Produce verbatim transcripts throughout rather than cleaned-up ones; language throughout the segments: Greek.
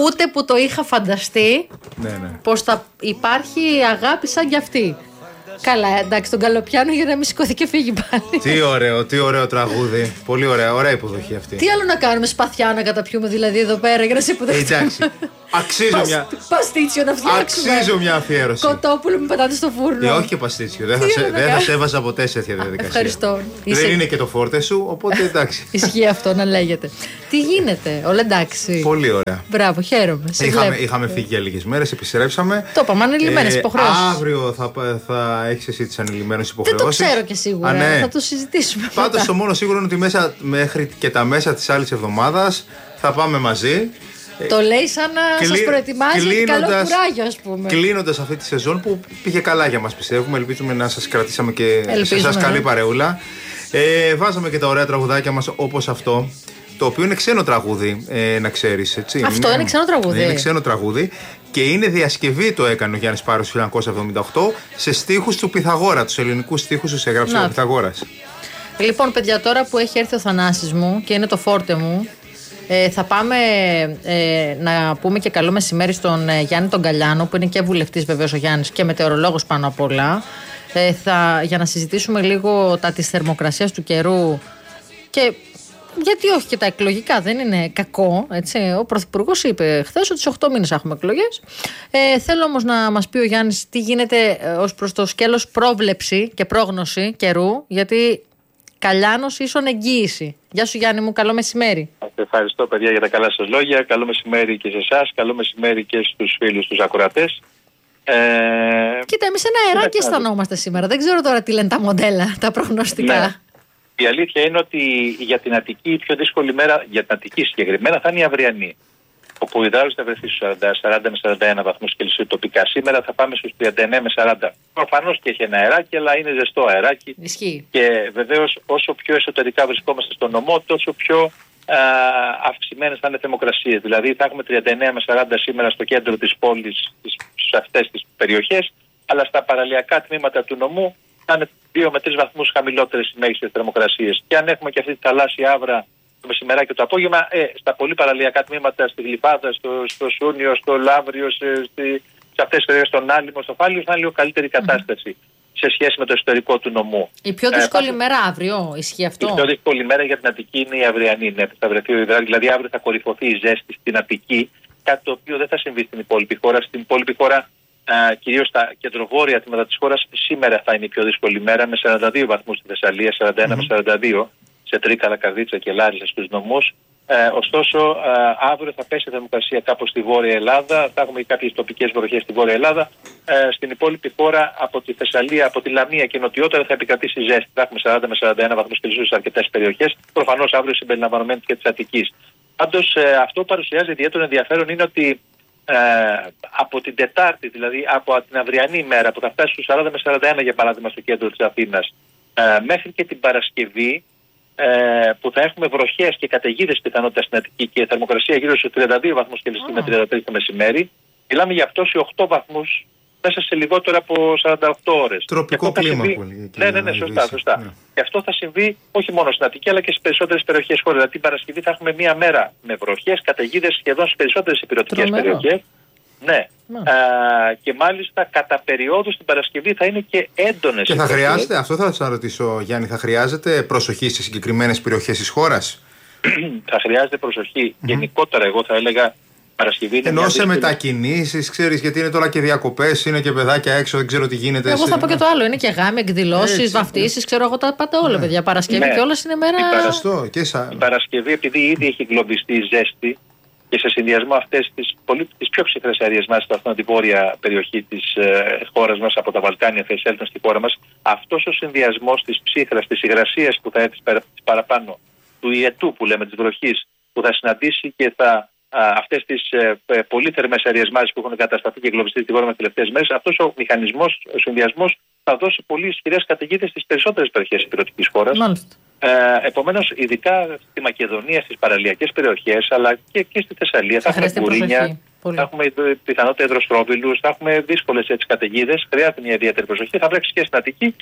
Ούτε που το είχα φανταστεί ναι, ναι. πως θα υπάρχει αγάπη σαν κι αυτή. Καλά, εντάξει, τον καλοπιάνω για να μην σηκωθεί και φύγει πάλι. Τι ωραίο, τι ωραίο τραγούδι. Πολύ ωραία, ωραία υποδοχή αυτή. Τι άλλο να κάνουμε, σπαθιά να καταπιούμε δηλαδή εδώ πέρα για να σε υποδεχτούμε. Εντάξει. Αξίζω μια. Παστίτσιο να φτιάξουμε. Αξίζω μια αφιέρωση. Κοτόπουλο με πατάτε στο φούρνο. Ε, όχι και παστίτσιο. Δεν θα, σε, δεν θα σε έβαζα ποτέ σε τέτοια διαδικασία. Ευχαριστώ. Δεν Είσαι... είναι και το φόρτε σου, οπότε εντάξει. Ισχύει αυτό να λέγεται. Τι γίνεται, όλα εντάξει. Πολύ ωραία. Μπράβο, χαίρομαι. Είχαμε, είχαμε φύγει για λίγες μέρες, επιστρέψαμε. Το είπαμε, ανηλυμένες ε, υποχρεώσεις. Αύριο θα, θα έχεις εσύ τις ανηλυμένες υποχρεώσεις. Δεν το ξέρω και σίγουρα. Α, ναι. Θα το συζητήσουμε. Πάντως το μόνο σίγουρο είναι ότι μέσα, μέχρι και τα μέσα της άλλης εβδομάδας θα πάμε μαζί. Το λέει σαν να Κλει... σας προετοιμάζει και καλό κουράγιο, ας πούμε. Κλείνοντας αυτή τη σεζόν που πήγε καλά για μας, πιστεύουμε. Ελπίζουμε να σας κρατήσαμε και σε εσάς καλή παρεούλα. Ε, βάζαμε και τα ωραία τραγουδάκια μας όπως αυτό. Το οποίο είναι ξένο τραγούδι, ε, να ξέρεις. Έτσι. Αυτό είναι, είναι ξένο τραγούδι. Είναι ξένο τραγούδι. Και είναι διασκευή, το έκανε ο Γιάννης Πάρος το χίλια εννιακόσια εβδομήντα οκτώ, σε στίχους του Πυθαγόρα. Τους ελληνικούς στίχους τους έγραψε ο Πυθαγόρας. Λοιπόν, παιδιά, τώρα που έχει έρθει ο Θανάσης μου και είναι το φόρτε μου, ε, θα πάμε ε, να πούμε και καλό μεσημέρι στον ε, Γιάννη τον Καλιάνο, που είναι και βουλευτής βεβαίως ο Γιάννης και μετεωρολόγος πάνω απ' όλα. Ε, θα, για να συζητήσουμε λίγο τα της θερμοκρασίας του καιρού και. Γιατί όχι και τα εκλογικά, δεν είναι κακό. Έτσι. Ο Πρωθυπουργός είπε χθες ότι σε οκτώ μήνες έχουμε εκλογές. Ε, θέλω όμως να μας πει ο Γιάννης τι γίνεται ως προς το σκέλος πρόβλεψη και πρόγνωση καιρού, γιατί Καλιάνος ίσον εγγύηση. Γεια σου Γιάννη μου, καλό μεσημέρι. Ευχαριστώ παιδιά για τα καλά σας λόγια. Καλό μεσημέρι και σε εσάς, καλό μεσημέρι και στους φίλους τους ακροατές. Ε... Κοίτα, εμείς ένα αεράκι αισθανόμαστε σήμερα. Δεν ξέρω τώρα τι λένε τα μοντέλα, τα προγνωστικά. Ναι. Η αλήθεια είναι ότι για την Αττική η πιο δύσκολη μέρα, για την Αττική συγκεκριμένα, θα είναι η αυριανή. Όπου η Ιδράουλης θα βρεθεί στους σαράντα με σαράντα ένα βαθμούς Κελσίου τοπικά. Σήμερα θα πάμε στους τριάντα εννέα με σαράντα. Προφανώς και έχει ένα αεράκι, αλλά είναι ζεστό αεράκι. Ισχύει. Και βεβαίως όσο πιο εσωτερικά βρισκόμαστε στον νομό, τόσο πιο α, αυξημένες θα είναι θερμοκρασίες. Δηλαδή θα έχουμε τριάντα εννέα με σαράντα σήμερα στο κέντρο της πόλης, σε αυτές τις περιοχές, αλλά στα παραλιακά τμήματα του νομού θα είναι δύο με τρεις βαθμούς χαμηλότερες οι μέγιστες θερμοκρασίες. Και αν έχουμε και αυτή τη θαλάσσια άβρα το μεσημεράκι και το απόγευμα, ε, στα πολύ παραλιακά τμήματα, στη Γλυφάδα, στο, στο Σούνιο, στο Λαύριο, σε, σε, σε αυτές τις περιοχές, στον Άλυμο, στο Φάλιο, θα είναι λίγο καλύτερη κατάσταση mm-hmm. σε σχέση με το εσωτερικό του νομού. Η πιο δύσκολη ε, μέρα αύριο, ισχύει αυτό? Η πιο δύσκολη μέρα για την Αττική είναι η αυριανή. Ναι, θα βρεθεί ο Ιδράκης, δηλαδή αύριο θα κορυφωθεί η ζέστη στην Αττική, κάτι το οποίο δεν θα συμβεί στην υπόλοιπη χώρα. Στην υπόλοιπη χώρα, Uh, κυρίως στα κεντροβόρεια τμήματα της χώρας, σήμερα θα είναι η πιο δύσκολη μέρα με σαράντα δύο βαθμούς στη Θεσσαλία, σαράντα ένα mm-hmm. με σαράντα δύο σε Τρίκαλα, Καρδίτσα και Λάρισα στους νομούς. Uh, ωστόσο, uh, αύριο θα πέσει η θερμοκρασία κάπως στη Βόρεια Ελλάδα, θα έχουμε κάποιες τοπικές βροχές στη Βόρεια Ελλάδα. Uh, στην υπόλοιπη χώρα, από τη Θεσσαλία, από τη Λαμία και νοτιότερα, θα επικρατήσει ζέστη. Θα έχουμε σαράντα με σαράντα ένα βαθμούς Κελσίου σε αρκετές περιοχές, προφανώς αύριο συμπεριλαμβανομένης και της Αττικής. Πάντως, uh, αυτό που παρουσιάζει ιδιαίτερο ενδιαφέρον είναι ότι Ε, από την Τετάρτη, δηλαδή από την αυριανή μέρα που θα φτάσει στους σαράντα με σαράντα ένα για παράδειγμα στο κέντρο της Αθήνας, ε, μέχρι και την Παρασκευή ε, που θα έχουμε βροχές και καταιγίδες πιθανότητα στην Αττική και θερμοκρασία γύρω στους τριάντα δύο βαθμούς Κελσίου με τριάντα τρεις το μεσημέρι, μιλάμε για πτώση οκτώ βαθμούς μέσα σε λιγότερο από σαράντα οκτώ ώρες. Τροπικό κλίμα συμβεί... πολύ. Ναι, ναι, ναι, σωστά, σωστά. Ναι. Και αυτό θα συμβεί όχι μόνο στην Αττική αλλά και στις περισσότερες περιοχές χώρας. Δηλαδή την Παρασκευή θα έχουμε μία μέρα με βροχές, καταιγίδες σχεδόν στις περισσότερες ηπειρωτικές περιοχές. Ναι. Α, και μάλιστα κατά περιόδους την Παρασκευή θα είναι και έντονες. Και θα χρειάζεται, αυτό θα σας ρωτήσω Γιάννη, θα χρειάζεται προσοχή σε συγκεκριμένες περιοχές της χώρας? Θα χρειάζεται προσοχή. Mm-hmm. Γενικότερα εγώ θα έλεγα Παρασκευή. Ενώ σε μετακινήσεις, ξέρεις, γιατί είναι τώρα και διακοπές, είναι και παιδάκια έξω, δεν ξέρω τι γίνεται. Εγώ θα πω και το άλλο. Είναι και γάμοι, εκδηλώσεις, βαφτίσεις, ξέρω εγώ τα πάντα όλα, ναι. παιδιά. Παρασκευή ναι. και όλα είναι μέρα. Η, Παρα... και σα... η Παρασκευή, επειδή ήδη έχει γκλωμπιστεί η ζέστη και σε συνδυασμό αυτές τις, πολύ, τις πιο ψυχρές αερίες μας, στην τη βόρεια περιοχή της ε, χώρας μας, από τα Βαλκάνια θα εισέλθουν στη χώρα μας, αυτός ο συνδυασμός της ψύχρας, της υγρασίας που θα έρθει παραπάνω, του ιετού που λέμε, της βροχής, που θα συναντήσει και θα. Αυτές τις ε, πολύ θερμές αερίες μάζες που έχουν κατασταθεί και εγκλωβιστεί στη χώρα μας τις τελευταίες μέρες, αυτός ο μηχανισμός, ο συνδυασμός θα δώσει πολύ ισχυρές καταιγίδες στις περισσότερες περιοχές της ηπειρωτικής χώρας. Ε, επομένως, ειδικά στη Μακεδονία, στις παραλιακές περιοχές, αλλά και, και στη Θεσσαλία, θα, θα έχουμε κουρίνια, θα έχουμε πιθανότητα υδροστρόβιλους, θα έχουμε δύσκολες καταιγίδες. Χρειάζεται μια ιδιαίτερη προσοχή. Θα βρέξει και στην Αττική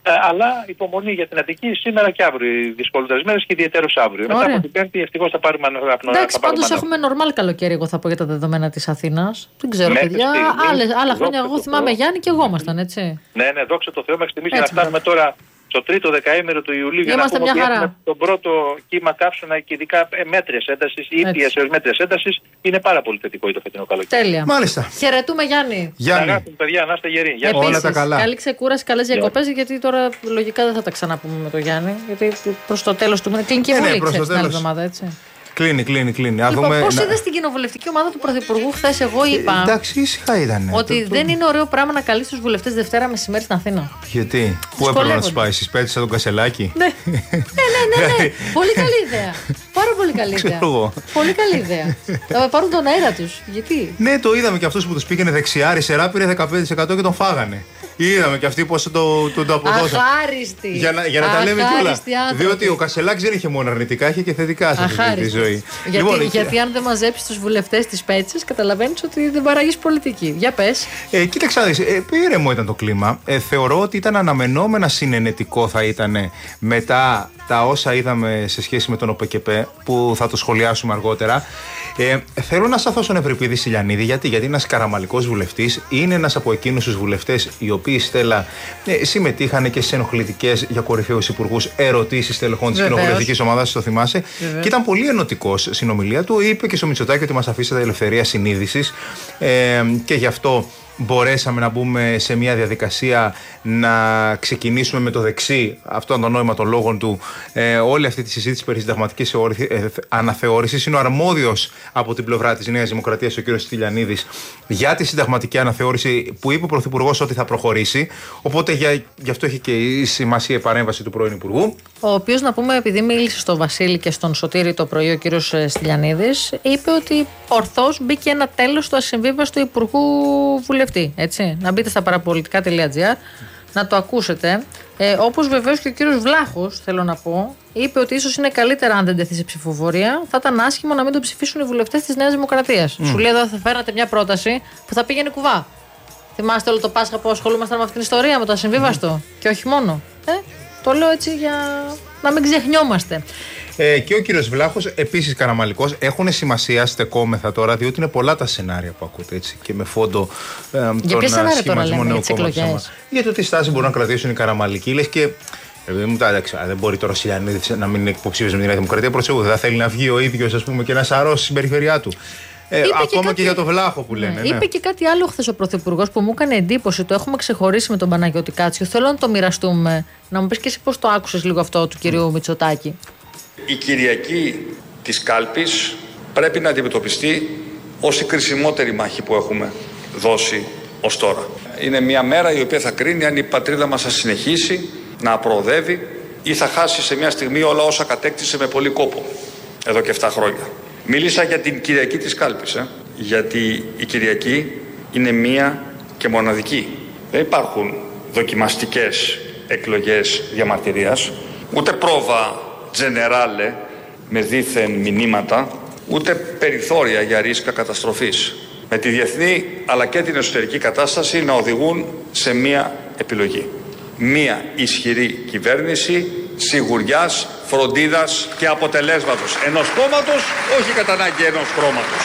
Ε, αλλά υπομονή για την Αττική σήμερα και αύριο. Οι δυσκολότερες μέρες και ιδιαιτέρως αύριο. Ωραία. Μετά από την Πέμπτη ευτυχώς θα πάρουμε ανάπνοια. Εντάξει, πάντως έχουμε νορμάλ καλοκαίρι, εγώ θα πω για τα δεδομένα της Αθήνας. Δεν ξέρω, μέχρι παιδιά. Στιγμής, Άλλες, άλλα χρόνια, εγώ θυμάμαι Γιάννη και εγώ ήμασταν, έτσι. Ναι, ναι, δόξα τω Θεώ, μέχρι στιγμής για να φτάνουμε τώρα στο τρίτο δεκαήμερο του Ιουλίου για να πούμε ότι έχουμε τον πρώτο κύμα καύσωνα και ειδικά μέτριας έντασης ή ήπιας έως μέτριας έντασης. Είναι πάρα πολύ θετικό το φετινό καλοκαίρι. Τέλεια. Μάλιστα. Χαιρετούμε, Γιάννη. Γιάννη. Αγάπη, παιδιά, να είστε γεροί. Επίσης, όλα τα καλά. Καλή ξεκούραση, καλές διακοπές, γιατί τώρα λογικά δεν θα τα ξαναπούμε με τον Γιάννη. Γιατί προς το τέλος του μήνα κλείνει και η Βουλή, ξέρεις, την άλλη εβδομάδα, έτσι. Κλείνει, κλείνει, κλείνει. Λοιπόν, δούμε... πώς να... είδες την κοινοβουλευτική ομάδα του Πρωθυπουργού χθες? Εγώ είπα. Ε, εντάξει, ήσυχα ήταν. Ότι το, δεν το... είναι ωραίο πράγμα να καλείς τους βουλευτές Δευτέρα μεσημέρι στην Αθήνα. Γιατί? Πού έπρεπε να σου πάει, στις πέτσα τον Κασελάκη? Ναι, ναι, ναι, ναι, ναι. Πολύ καλή ιδέα. Πάρα πολύ καλή ιδέα. Πολύ καλή ιδέα. Θα πάρουν τον αέρα τους. Γιατί? Ναι, το είδαμε και αυτός που τους πήγαινε δεξιά-αριστερά πήρε δεκαπέντε τοις εκατό και τον φάγανε. Είδαμε και αυτοί πώς το, το, το αποδώσαν. Αχάριστη. Για να, για να τα λέμε κιόλα. Διότι ο Κασελάκης δεν είχε μόνο αρνητικά, είχε και θετικά σε αυτή τη ζωή. Γιατί, λοιπόν, γιατί αν δεν μαζέψεις τους βουλευτές της Πέτσης, καταλαβαίνεις ότι δεν παράγεις πολιτική. Για πες. Ε, κοίταξε να δεις, ε, ήρεμο ήταν το κλίμα. Ε, θεωρώ ότι ήταν αναμενόμενα συνενετικό θα ήταν μετά τα όσα είδαμε σε σχέση με τον ΟΠΕΚΕΠΕ, που θα το σχολιάσουμε αργότερα. Ε, θέλω να σταθώ στον Ευρυπίδη Στυλιανίδη, γιατί, γιατί είναι ένας καραμαλικός βουλευτής, είναι ένας από εκείνους τους βουλευτές οι οποίοι, Στέλλα, ε, συμμετείχαν και σε ενοχλητικές για κορυφαίους υπουργούς ερωτήσεις τελεχών της κοινοβουλευτικής ομάδας, το θυμάσαι. Βεβαίως. Και ήταν πολύ ενωτικός στην ομιλία του. Είπε και στο Μητσοτάκη ότι μας αφήσατε ελευθερία συνείδησης ε, και γι' αυτό μπορέσαμε να μπούμε σε μια διαδικασία να ξεκινήσουμε με το δεξί, αυτό είναι το νόημα των λόγων του, ε, όλη αυτή τη συζήτηση περί συνταγματικής ε, αναθεώρησης. Είναι ο αρμόδιος από την πλευρά της Νέας Δημοκρατίας, ο κ. Στυλιανίδης, για τη συνταγματική αναθεώρηση, που είπε ο Πρωθυπουργός ότι θα προχωρήσει. Οπότε για, γι' αυτό έχει και η σημασία η παρέμβαση του πρώην Υπουργού. Ο οποίος, να πούμε, επειδή μίλησε στον Βασίλη και στον Σωτήρη το πρωί ο κ. Στυλιανίδης, είπε ότι ορθώς μπήκε ένα τέλος στο ασυμβίβαστο Υπουργού Βουλευτή. Έτσι. Να μπείτε στα παραπολιτικά τελεία τζι άρ να το ακούσετε. Ε, όπως βεβαίως και ο κύριος Βλάχος, θέλω να πω, είπε ότι ίσως είναι καλύτερα αν δεν τεθεί σε ψηφοφορία. Θα ήταν άσχημο να μην το ψηφίσουν οι βουλευτές της Νέας Δημοκρατίας. Mm. Σου λέει εδώ θα φέρατε μια πρόταση που θα πήγαινε κουβά. Θυμάστε όλο το Πάσχα που ασχολούμασταν με αυτήν την ιστορία, με το ασυμβίβαστο? Mm. Και όχι μόνο. Ε, το λέω έτσι για να μην ξεχνιόμαστε. Ε, και ο κύριος Βλάχος, επίσης καραμαλικός, έχουν σημασία, στεκόμεθα τώρα, διότι είναι πολλά τα σενάρια που ακούτε, έτσι, και με φόντο ε, για ποια σενάρια τώρα λέμε, για τις εκλογές? Για το τι στάση μπορούν να κρατήσουν οι καραμαλικοί, λες και ε, μου τα εντάξει, δεν μπορεί τώρα ο Στυλιανίδης να μην είναι υποψήφιος με την Νέα Δημοκρατία, προσέχω, δεν θα θέλει να βγει ο ίδιος, ας πούμε, και να σαρώσει στην περιφερειά του. Ε, ακόμα και, κάτι... και για το Βλάχο που λένε. Ναι, ναι. Είπε και κάτι άλλο χθες ο Πρωθυπουργός που μου έκανε εντύπωση. Το έχουμε ξεχωρίσει με τον Παναγιώτη Κάτσιο. Θέλω να το μοιραστούμε. Να μου πεις και εσύ πώς το άκουσες λίγο αυτό του κυρίου Μητσοτάκη. Η Κυριακή της κάλπης πρέπει να αντιμετωπιστεί ως η κρισιμότερη μάχη που έχουμε δώσει ως τώρα. Είναι μια μέρα η οποία θα κρίνει αν η πατρίδα μας θα συνεχίσει να προοδεύει ή θα χάσει σε μια στιγμή όλα όσα κατέκτησε με πολύ κόπο εδώ και επτά χρόνια. Μίλησα για την Κυριακή της κάλπης, ε, γιατί η Κυριακή είναι μία και μοναδική. Δεν υπάρχουν δοκιμαστικές εκλογές διαμαρτυρίας, ούτε πρόβα τζενεράλε με δίθεν μηνύματα, ούτε περιθώρια για ρίσκα καταστροφής. Με τη διεθνή αλλά και την εσωτερική κατάσταση να οδηγούν σε μία επιλογή. Μία ισχυρή κυβέρνηση σιγουριάς, φροντίδας και αποτελέσματος ενός κόμματος, όχι κατά ανάγκη ενός χρώματος.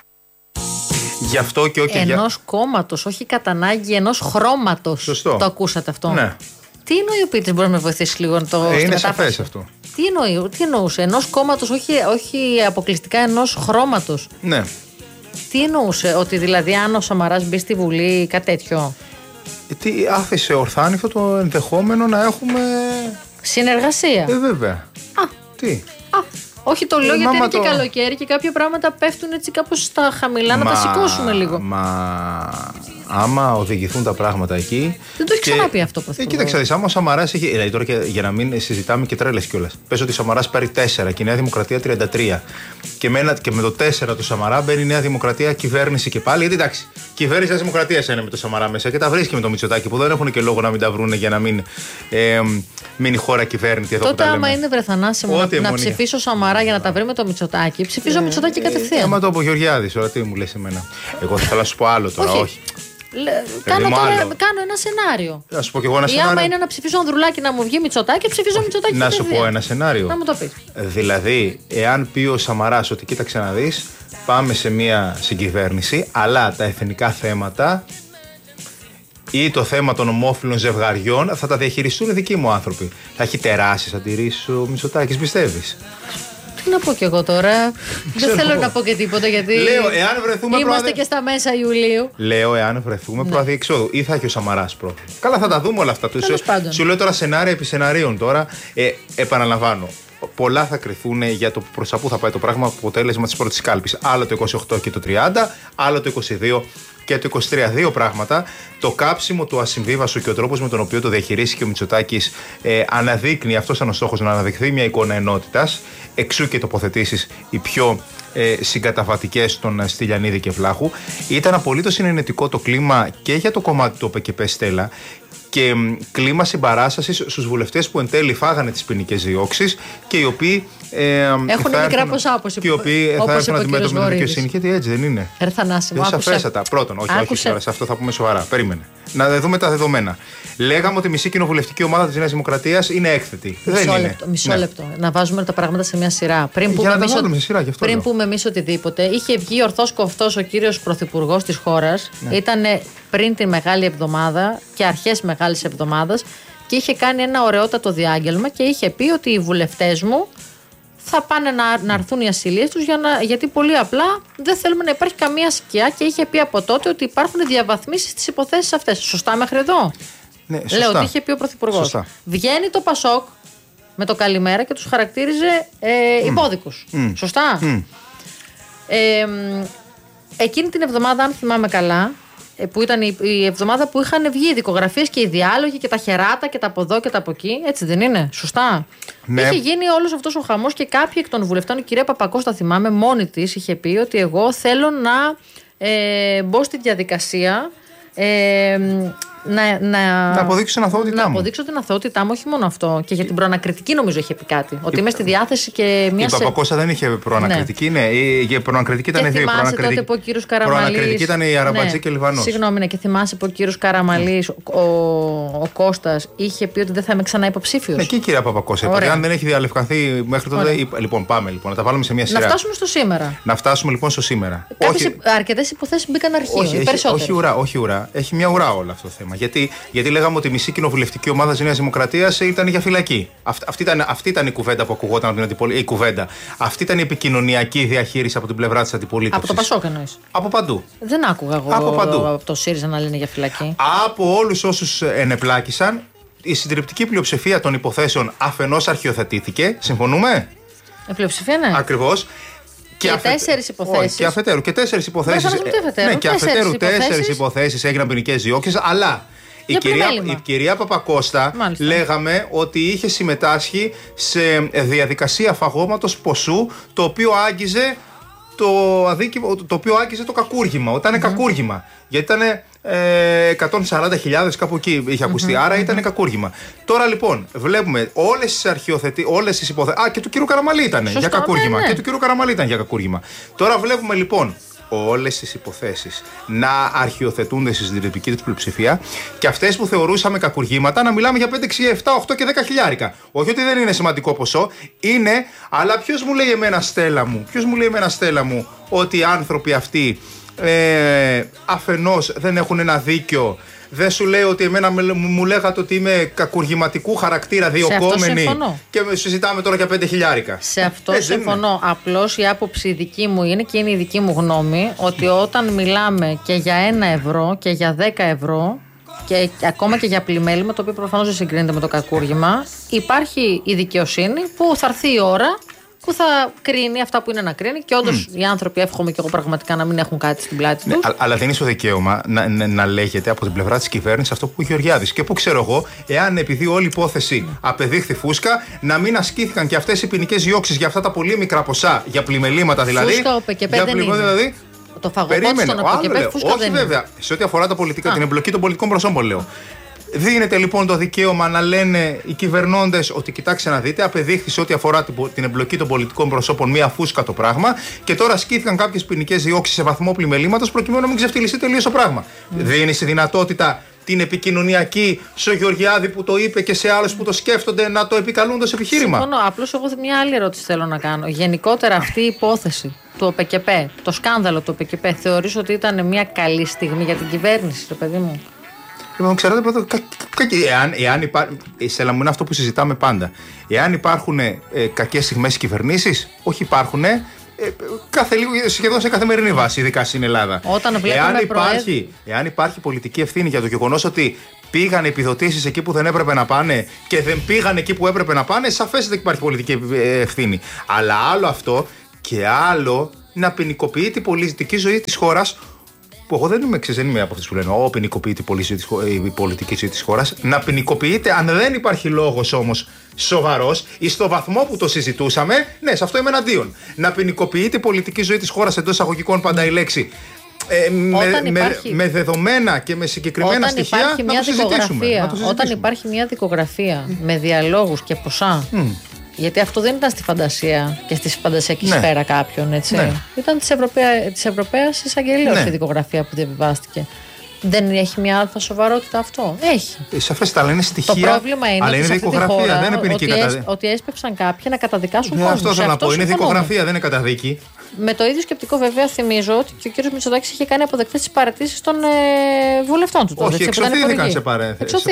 Γι' αυτό και όχι ενός για... κόμματος, όχι κατά ανάγκη ενός χρώματος. Σωστό. Το ακούσατε αυτό? Ναι. Τι εννοεί ο ποιητής, μπορεί να με βοηθήσει λίγο το ε, είναι σαφές αυτό. Τι εννοεί, τι εννοούσε, ενός κόμματος, όχι, όχι αποκλειστικά ενός χρώματος? Ναι. Τι εννοούσε, ότι δηλαδή αν ο Σαμαράς μπει στη Βουλή, κάτι τέτοιο? Τι άφησε ορθάνυχτο το ενδεχόμενο να έχουμε συνεργασία. Ε, βέβαια. Α. Τι. Α. Όχι, το λέω ε, γιατί είναι το... και καλοκαίρι και κάποια πράγματα πέφτουν έτσι κάπως στα χαμηλά, μα... να τα σηκώσουμε λίγο. Μα άμα οδηγηθούν τα πράγματα εκεί. Δεν το έχει και... ξαναπεί αυτό ο Πρωθυπουργός. Ε, κοίταξε, άμα ο Σαμαράς έχει. Δηλαδή τώρα και, για να μην συζητάμε και τρέλες κιόλας. Πες ότι ο Σαμαράς πάρει τέσσερα και η Νέα Δημοκρατία τριάντα τρία. Και με, ένα, και με το τέσσερα του Σαμαρά μπαίνει η Νέα Δημοκρατία κυβέρνηση και πάλι. Γιατί εντάξει, κυβέρνηση της Δημοκρατίας είναι με το Σαμαρά μέσα και τα βρίσκει με το Μητσοτάκη που δεν έχουν και λόγο να μην τα βρούνε για να μην ε, μείνει η χώρα κυβέρνητη εδώ. Τότε, που άμα είναι βρεθανάσιμο να, να ψηφίσω Σαμαρά για να τα βρει με το Μητσοτάκη, ψηφίζω ε, Μητσοτάκη κατευθείαν. Άμα το από Γεωργιάδης, τώρα τι μου λες εμένα. Εγώ θα ήθελα να σου πω άλλο τώρα, όχι. όχι. Κάνω, τώρα, κάνω ένα σενάριο. Να σου πω κι εγώ ένα Ή σενάριο. άμα είναι να ψηφίσω Ανδρουλάκη να μου βγει Μητσοτάκη, ψηφίζω Μητσοτάκη. Να σου πω ένα σενάριο. Να μου το πεις. Δηλαδή, εάν πει ο Σαμαράς ότι κοίταξε να δεις, πάμε σε μια συγκυβέρνηση, αλλά τα εθνικά θέματα ή το θέμα των ομόφυλων ζευγαριών θα τα διαχειριστούν οι δικοί μου άνθρωποι. Θα έχει τεράστιες αντιρρήσεις ο Μητσοτάκης, πιστεύεις? Τι να πω κι εγώ τώρα. Δεν θέλω να πω και τίποτα γιατί. Λέω, εάν βρεθούμε είμαστε προαδε... και στα μέσα Ιουλίου. Λέω, εάν βρεθούμε ναι. προαδιεξόδου. Ή θα έχει ο Σαμαράς πρώτο. Καλά, θα τα δούμε όλα αυτά. Σου, σου λέω τώρα σενάρια επί σεναρίων τώρα. Ε, επαναλαμβάνω. Πολλά θα κρυθούν για το προς τα που θα πάει το πράγμα αποτέλεσμα της πρώτης κάλπης. Άλλο το είκοσι οκτώ και το τριάντα, άλλο το είκοσι δύο και το είκοσι τρία. Δύο πράγματα. Το κάψιμο του ασυμβίβασου και ο τρόπος με τον οποίο το διαχειρίστηκε ο Μητσοτάκης ε, αναδείκνει, αυτός ήταν ο στόχος, να αναδειχθεί μια εικόνα ενότητας. Εξού και τοποθετήσεις οι πιο ε, συγκαταβατικές των Στυλιανίδη και Βλάχου. Ήταν απολύτως συνενετικό το κλίμα και για το κομμάτι του ΟΠΕΚΕΠΕ, Στέλλα, και κλίμα συμπαράστασης στους βουλευτές που εν τέλει φάγανε τις ποινικές διώξεις και οι οποίοι ε, έχουν μικρά ποσά, όπως και οι οποίοι θα έρθουν αντιμέτωποι με τη δικαιοσύνη. Γιατί έτσι δεν είναι. Ερθανάσιμο. Σαφέστατα. Πρώτον, όχι, όχι, όχι, σε αυτό θα πούμε σοβαρά. Περίμενε. Να δούμε τα δεδομένα. Λέγαμε ότι η μισή κοινοβουλευτική ομάδα της Νέας Δημοκρατίας είναι έκθετη. Μισό δεν λεπτό. Είναι. Μισό ναι. λεπτό. Να βάζουμε τα πράγματα σε μια σειρά. Πριν πούμε εμείς ότι... σειρά, πριν πούμε εμείς οτιδήποτε, είχε βγει ορθός κοφτός ο κύριος πρωθυπουργός της χώρας. Ναι. Ήταν πριν την Μεγάλη Εβδομάδα και αρχές Μεγάλης Εβδομάδας και είχε κάνει ένα ωραιότατο διάγγελμα και είχε πει ότι οι βουλευτές μου θα πάνε να, να έρθουν οι ασυλίες τους για να, γιατί πολύ απλά δεν θέλουμε να υπάρχει καμία σκιά και είχε πει από τότε ότι υπάρχουν διαβαθμίσεις στις υποθέσεις αυτές. Σωστά μέχρι εδώ? Ναι, σωστά. Λέω ότι είχε πει ο Πρωθυπουργός. Βγαίνει το Πασόκ με το καλημέρα και τους χαρακτήριζε ε, mm. υπόδικους. Mm. Σωστά. Mm. Ε, εκείνη την εβδομάδα, αν θυμάμαι καλά, που ήταν η, η εβδομάδα που είχαν βγει οι δικογραφίες και οι διάλογοι και τα χεράτα και τα από εδώ και τα από εκεί. Έτσι δεν είναι? Σωστά. Ναι. Είχε γίνει όλος αυτός ο χαμός και κάποιοι εκ των βουλευτών, η κυρία Παπακώστα, θυμάμαι, μόνη της είχε πει ότι εγώ θέλω να ε, μπω στη διαδικασία. Ε, Να, να, να αποδείξω την αθωότητά να μου. Να αποδείξω την αθωότητά μου, όχι μόνο αυτό. Και για την προανακριτική, νομίζω, είχε πει κάτι. Ότι η... είμαι στη διάθεση και μια. Η Παπακώστα δεν είχε προανακριτική, ναι. ναι. Η προανακριτική ήταν δύο. Θυμάσαι τότε που ο κύριος Καραμαλής. Προανακριτική ήταν η Αραμπατζή ναι. και Λιβανός. Συγγνώμη, ναι, και θυμάσαι που ο κύριος Καραμαλής, mm. ο, ο Κώστας, είχε πει ότι δεν θα είμαι ξανά υποψήφιος. Ναι, και η κυρία Παπακώστα. Ότι αν δεν έχει διαλευκανθεί μέχρι τότε. Είπα, λοιπόν, πάμε λοιπόν, να τα βάλουμε σε μια σειρά. Να φτάσουμε στο σήμερα. Να φτάσουμε λοιπόν στο σήμερα. Αρκετές υποθέσεις μπήκαν αρχείο. Όχι ουρά. Έχει μια ουρά όλο αυτό το θέμα. Γιατί λέγαμε ότι η μισή κοινοβουλευτική ομάδα της Νέας Δημοκρατίας ήταν για φυλακή. Αυτή, αυτή, ήταν, αυτή ήταν η κουβέντα που ακουγόταν από την αντιπολίτευση. Η κουβέντα. Αυτή ήταν η επικοινωνιακή διαχείριση από την πλευρά της αντιπολίτευσης. Από το Πασόκ εννοείς? Από παντού. Δεν άκουγα εγώ από, παντού. από το ΣΥΡΙΖΑ να λένε για φυλακή. Από όλους όσους ενεπλάκησαν, η συντριπτική πλειοψηφία των υποθέσεων αφενός αρχιοθετήθηκε. Συμφωνούμε? Η πλειοψηφία, ναι. Ακριβώς. Και, και τέσσερις υποθέσεις. Και αφετέρου. Και τέσσερις υποθέσεις. Ναι, και αφετέρου τέσσερις υποθέσεις έγιναν ποινικές διώξεις, αλλά. Η κυρία, η κυρία Παπακώστα, μάλιστα, λέγαμε ότι είχε συμμετάσχει σε διαδικασία φαγώματος ποσού το οποίο άγγιζε το, αδίκημα, το, οποίο άγγιζε το κακούργημα. Ήταν mm-hmm. κακούργημα. Γιατί ήταν ε, εκατόν σαράντα χιλιάδες κάπου εκεί είχε ακουστεί. Mm-hmm. Άρα ήταν mm-hmm. κακούργημα. Τώρα λοιπόν βλέπουμε όλες τις αρχιοθετήσεις, όλες τις υποθέσεις. Α, και του κύριου Καραμαλή ήταν για κακούργημα. Ναι, ναι. Και του κύριου Καραμαλή ήταν για κακούργημα. Τώρα βλέπουμε λοιπόν όλες τις υποθέσεις να αρχιοθετούνται στη συντριπτική της πλειοψηφία και αυτές που θεωρούσαμε κακουργήματα να μιλάμε για πέντε, έξι, επτά, οκτώ και δέκα χιλιάρικα. Όχι ότι δεν είναι σημαντικό ποσό, είναι, αλλά ποιος μου λέει εμένα, Στέλλα μου, ποιος μου λέει εμένα, Στέλλα μου, ότι οι άνθρωποι αυτοί ε, αφενός δεν έχουν ένα δίκιο. Δεν σου λέει ότι εμένα μου λέγατε ότι είμαι κακουργηματικού χαρακτήρα διοκόμενη και συζητάμε τώρα για πέντε χιλιάρικα. Σε αυτό ε, συμφωνώ. Απλώς η άποψη δική μου είναι και είναι η δική μου γνώμη ότι όταν μιλάμε και για ένα ευρώ και για δέκα ευρώ και ακόμα και για πλημέλημα, το οποίο προφανώς δεν συγκρίνεται με το κακούργημα, υπάρχει η δικαιοσύνη που θα έρθει η ώρα που θα κρίνει αυτά που είναι να κρίνει και όντως mm. οι άνθρωποι, εύχομαι και εγώ πραγματικά, να μην έχουν κάτι στην πλάτη τους. Ναι, αλλά δεν είναι στο δικαίωμα να, να, να λέγεται από την πλευρά της κυβέρνησης αυτό που είπε ο Γεωργιάδης. Και που ξέρω εγώ, εάν επειδή όλη η υπόθεση mm. απεδείχθη φούσκα, να μην ασκήθηκαν και αυτές οι ποινικές διώξεις για αυτά τα πολύ μικρά ποσά, για πλημελήματα δηλαδή. Φούσκα, ο ΠΚΠ δεν είναι. Δηλαδή, το φαγωγό στον ΟΠΕΚΕΠ φούσκα όχι δεν βέβαια, είναι. σε ό,τι αφορά τα πολιτικά, ah. την εμπλοκή των πολιτικών προσώπων λέω. Δίνεται λοιπόν το δικαίωμα να λένε οι κυβερνώντες ότι κοιτάξτε να δείτε, απεδείχθη σε ό,τι αφορά την εμπλοκή των πολιτικών προσώπων μία φούσκα το πράγμα και τώρα ασκήθηκαν κάποιες ποινικές διώξεις σε βαθμό πλημελήματος προκειμένου να μην ξεφτυλιστεί τελείως το πράγμα. Mm. Δίνει τη δυνατότητα την επικοινωνιακή στο Γεωργιάδη που το είπε και σε άλλους που το σκέφτονται να το επικαλούν ως επιχείρημα. Συμφωνώ. Απλώς εγώ μια άλλη ερώτηση θέλω να κάνω. Γενικότερα αυτή η υπόθεση του ΟΠΕΚΕΠΕ, το σκάνδαλο του ΟΠΕΚΕΠΕ, θεωρείς ότι ήταν μια καλή στιγμή για την κυβέρνηση, το παιδί μου? Λοιπόν, ξέρετε, κα, κα, εάν, εάν υπάρχει, Στέλλα μου, είναι αυτό που συζητάμε πάντα. Εάν υπάρχουν ε, κακές στιγμές κυβερνήσεις, όχι υπάρχουν. Ε, κάθε λίγο, σχεδόν σε καθημερινή βάση, ειδικά στην Ελλάδα. Όταν εάν, υπάρχει, εάν υπάρχει πολιτική ευθύνη για το γεγονός ότι πήγαν επιδοτήσεις εκεί που δεν έπρεπε να πάνε και δεν πήγαν εκεί που έπρεπε να πάνε, σαφέστατα υπάρχει πολιτική ευθύνη. Αλλά άλλο αυτό και άλλο να ποινικοποιεί την πολιτική ζωή της χώρας. Που εγώ δεν είμαι, δεν είμαι από αυτούς που λένε Ω, ποινικοποιείται η πολιτική ζωή της χώρας. Να ποινικοποιείται, αν δεν υπάρχει λόγος όμως σοβαρός ή στο βαθμό που το συζητούσαμε, ναι, σε αυτό είμαι εναντίον. Να ποινικοποιείται η πολιτική ζωή της χώρας, εντός εισαγωγικών πάντα η λέξη. Ε, με, υπάρχει, με, με δεδομένα και με συγκεκριμένα όταν στοιχεία υπάρχει να μια το συζητήσουμε. Να το συζητήσουμε. Όταν υπάρχει μια δικογραφία mm. με διαλόγους και ποσά. Mm. Γιατί αυτό δεν ήταν στη φαντασία και στη φαντασιακή ναι. σφαίρα κάποιον, έτσι. Ναι. Ήταν της Ευρωπαία, της Ευρωπαίας Εισαγγελίας ναι. η δικογραφία που διαβιβάστηκε. Δεν έχει μια αλφα σοβαρότητα αυτό? Έχει. Ε, Σαφές, αλλά είναι στοιχεία. Το πρόβλημα είναι, αλλά είναι ότι δικογραφία, χώρα, δεν είναι ποινική ότι, καταδίκη. ότι έσπευσαν κάποιοι να καταδικάσουν ναι, κόσμο. Αυτό θέλω να πω. Είναι δικογραφία, δεν είναι καταδίκη. Με το ίδιο σκεπτικό, βέβαια, θυμίζω ότι και ο κύριος Μητσοτάκης είχε κάνει αποδεκτές τις παραιτήσεις των ε, βουλευτών του. Όχι, εξωθήθηκαν σε παρέτηση.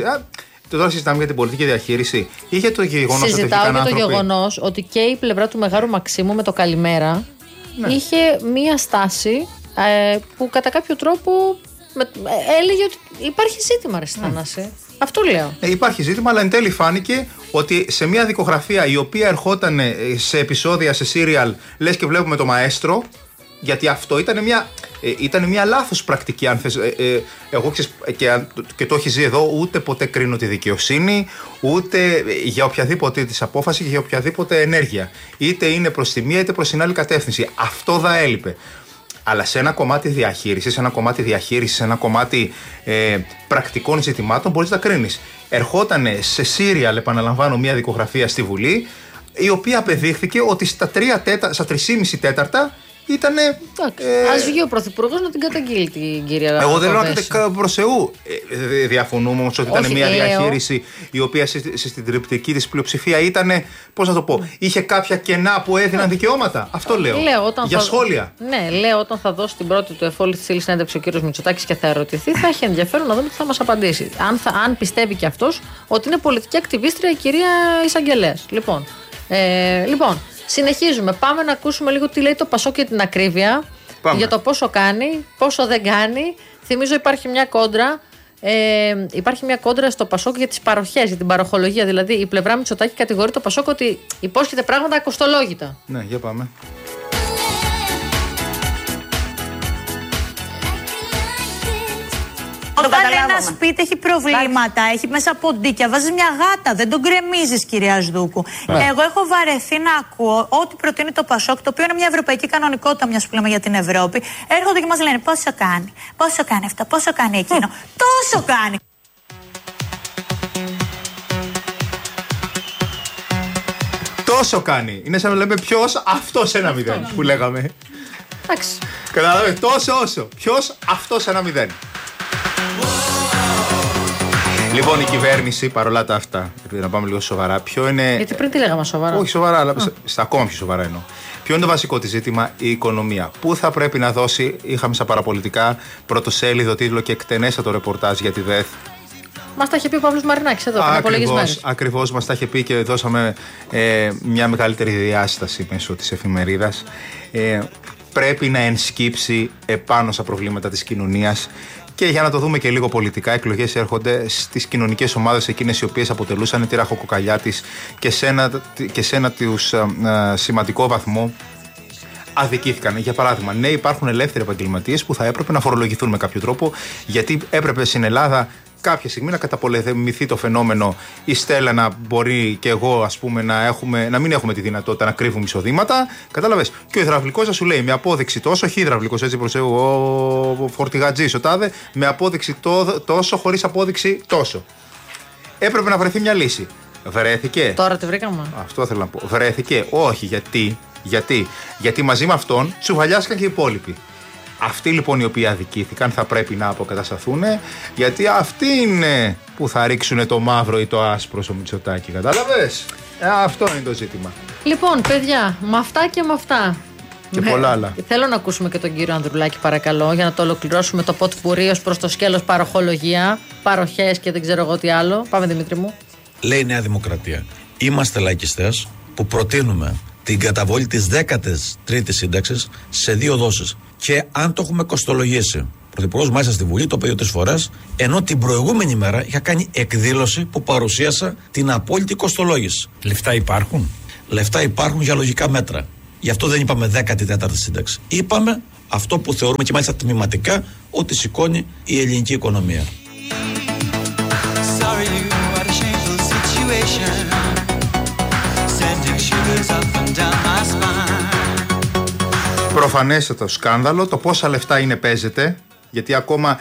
Τώρα συζητάμε για την πολιτική διαχείριση ή για το γεγονός ότι Συζητάω για το γεγονός ότι και η πλευρά του Μεγάρου Μαξίμου με το καλημέρα ναι. είχε μία στάση ε, που κατά κάποιο τρόπο με, ε, έλεγε ότι υπάρχει ζήτημα, ρε Θανάση. Mm. Αυτό λέω. Ε, υπάρχει ζήτημα, αλλά εν τέλει φάνηκε ότι σε μια δικογραφία η οποία ερχόταν σε επεισόδια, σε σύριαλ, λες και βλέπουμε το μαέστρο. Γιατί αυτό ήταν μια, ε, ήταν μια λάθος πρακτική, αν θες. Ε, ε, εγώ ξέρεις, και, και το έχει ζει εδώ, ούτε ποτέ κρίνω τη δικαιοσύνη, ούτε για οποιαδήποτε της απόφαση και για οποιαδήποτε ενέργεια. Είτε είναι προς τη μία είτε προς την άλλη κατεύθυνση. Αυτό θα έλειπε. Αλλά σε ένα κομμάτι διαχείρισης, σε ένα κομμάτι διαχείρισης, σε ένα κομμάτι ε, πρακτικών ζητημάτων μπορείς να κρίνεις. Ερχότανε σε σύριαλ, επαναλαμβάνω, μια δικογραφία στη Βουλή, η οποία απεδείχθηκε ότι στα τρία μισή τέταρτα ήτανε. Ε, Ας βγει ο Πρωθυπουργός να την καταγγείλει την κυρία Γαβέση. Εγώ δεν λέω να την προς Θεού. Ε, διαφωνούμε όμως ότι ήταν μια λέω. διαχείριση η οποία στην τριπτική της πλειοψηφία ήταν. Πώς να το πω, είχε κάποια κενά που έδιναν δικαιώματα. Αυτό λέω. λέω όταν για θα, σχόλια. Ναι, λέω όταν θα δώσει την πρώτη του εφόλη τη συνέντευξη ο κύριος Μητσοτάκης και θα ερωτηθεί, θα έχει ενδιαφέρον να δούμε τι θα μας απαντήσει. Αν, θα, αν πιστεύει και αυτός ότι είναι πολιτική ακτιβίστρια η κυρία Εισαγγελέας. Λοιπόν. Ε, λοιπόν. Συνεχίζουμε. Πάμε να ακούσουμε λίγο τι λέει το Πασόκ για την ακρίβεια. Πάμε. Για το πόσο κάνει, πόσο δεν κάνει. Θυμίζω υπάρχει μια κόντρα. Ε, υπάρχει μια κόντρα στο Πασόκ για τις παροχές, για την παροχολογία. Δηλαδή η πλευρά Μητσοτάκη κατηγορεί το Πασόκ ότι υπόσχεται πράγματα ακοστολόγητα. Ναι, για πάμε. Όταν ένα σπίτι έχει προβλήματα, Άχι. έχει μέσα ποντίκια, βάζεις μια γάτα, δεν τον γκρεμίζεις, κυρία Σδούκου. Ναι. Εγώ έχω βαρεθεί να ακούω ό,τι προτείνει το Πασόκ, το οποίο είναι μια ευρωπαϊκή κανονικότητα, μιας που λέμε για την Ευρώπη. Έρχονται και μας λένε πόσο κάνει, πόσο κάνει αυτό, πόσο κάνει εκείνο. Τόσο κάνει. Τόσο κάνει. Είναι σαν να λέμε ποιος, αυτός ένα μηδέν που λέγαμε. Εντάξει. Καταλάβε, τόσο όσο. Ποιος, αυτός ένα μηδέν. Λοιπόν, η κυβέρνηση, παρόλα τα αυτά, να πάμε λίγο σοβαρά, ποιο είναι. Γιατί πριν τι λέγαμε σοβαρά. Όχι σοβαρά, αλλά στα ακόμα πιο σοβαρά εννοώ. Ποιο είναι το βασικό της ζήτημα, η οικονομία. Πού θα πρέπει να δώσει, είχαμε στα παραπολιτικά πρωτοσέλιδο τίτλο και εκτενέστατο ρεπορτάζ για τη ΔΕΘ. Μας τα είχε πει ο Παύλος Μαρινάκης εδώ πριν από λίγες μέρες. Ακριβώς, μας τα είχε πει και δώσαμε ε, μια μεγαλύτερη διάσταση μέσω της εφημερίδας. Ε, πρέπει να ενσκύψει επάνω στα προβλήματα της κοινωνίας. Και για να το δούμε και λίγο πολιτικά, εκλογές έρχονται στις κοινωνικές ομάδες εκείνες οι οποίες αποτελούσαν τη ραχοκοκαλιά της και σε ένα, και σε ένα τους α, α, σημαντικό βαθμό αδικήθηκαν. Για παράδειγμα, ναι, υπάρχουν ελεύθεροι επαγγελματίες που θα έπρεπε να φορολογηθούν με κάποιο τρόπο, γιατί έπρεπε στην Ελλάδα κάποια στιγμή να καταπολεμηθεί το φαινόμενο η Στέλλα να μπορεί και εγώ, ας πούμε, να, έχουμε, να μην έχουμε τη δυνατότητα να κρύβουμε εισοδήματα. Κατάλαβες. Και ο υδραυλικός θα σου λέει με απόδειξη τόσο, όχι υδραυλικός, έτσι προσέχω, ο φορτηγατζής, ο τάδε, με απόδειξη τό, τόσο, χωρίς απόδειξη τόσο. Έπρεπε να βρεθεί μια λύση. Βρέθηκε. Τώρα τη βρήκαμε. Αυτό θέλω να πω. Βρέθηκε. Όχι, γιατί. Γιατί, γιατί μαζί με αυτόν τσουβαλιάστηκαν και οι υπόλοιποι. Αυτοί λοιπόν οι οποίοι αδικήθηκαν θα πρέπει να αποκατασταθούν, γιατί αυτοί είναι που θα ρίξουν το μαύρο ή το άσπρο στο Μητσοτάκη. Κατάλαβες? Ε, αυτό είναι το ζήτημα. Λοιπόν, παιδιά, με αυτά και με αυτά. Και με... πολλά άλλα. Θέλω να ακούσουμε και τον κύριο Ανδρουλάκη, παρακαλώ, για να το ολοκληρώσουμε το ποτπουρί ως προς το σκέλος παροχολογία, παροχές και δεν ξέρω εγώ τι άλλο. Πάμε, Δημήτρη μου. Λέει η Νέα Δημοκρατία. Είμαστε λαϊκιστές που προτείνουμε την καταβολή της δέκατης τρίτης σύνταξης σε δύο δόσεις. Και αν το έχουμε κοστολογήσει, ο Πρωθυπουργός μάλιστα στη Βουλή το είπε δύο-τρεις φορές, ενώ την προηγούμενη μέρα είχα κάνει εκδήλωση που παρουσίασα την απόλυτη κοστολόγηση. Λεφτά υπάρχουν. Λεφτά υπάρχουν για λογικά μέτρα. Γι' αυτό δεν είπαμε δέκατη τέταρτη σύνταξη. Είπαμε αυτό που θεωρούμε και μάλιστα τμηματικά ότι σηκώνει η ελληνική οικονομία. Προφανέστατο σκάνδαλο. Το πόσα λεφτά είναι παίζεται, γιατί ακόμα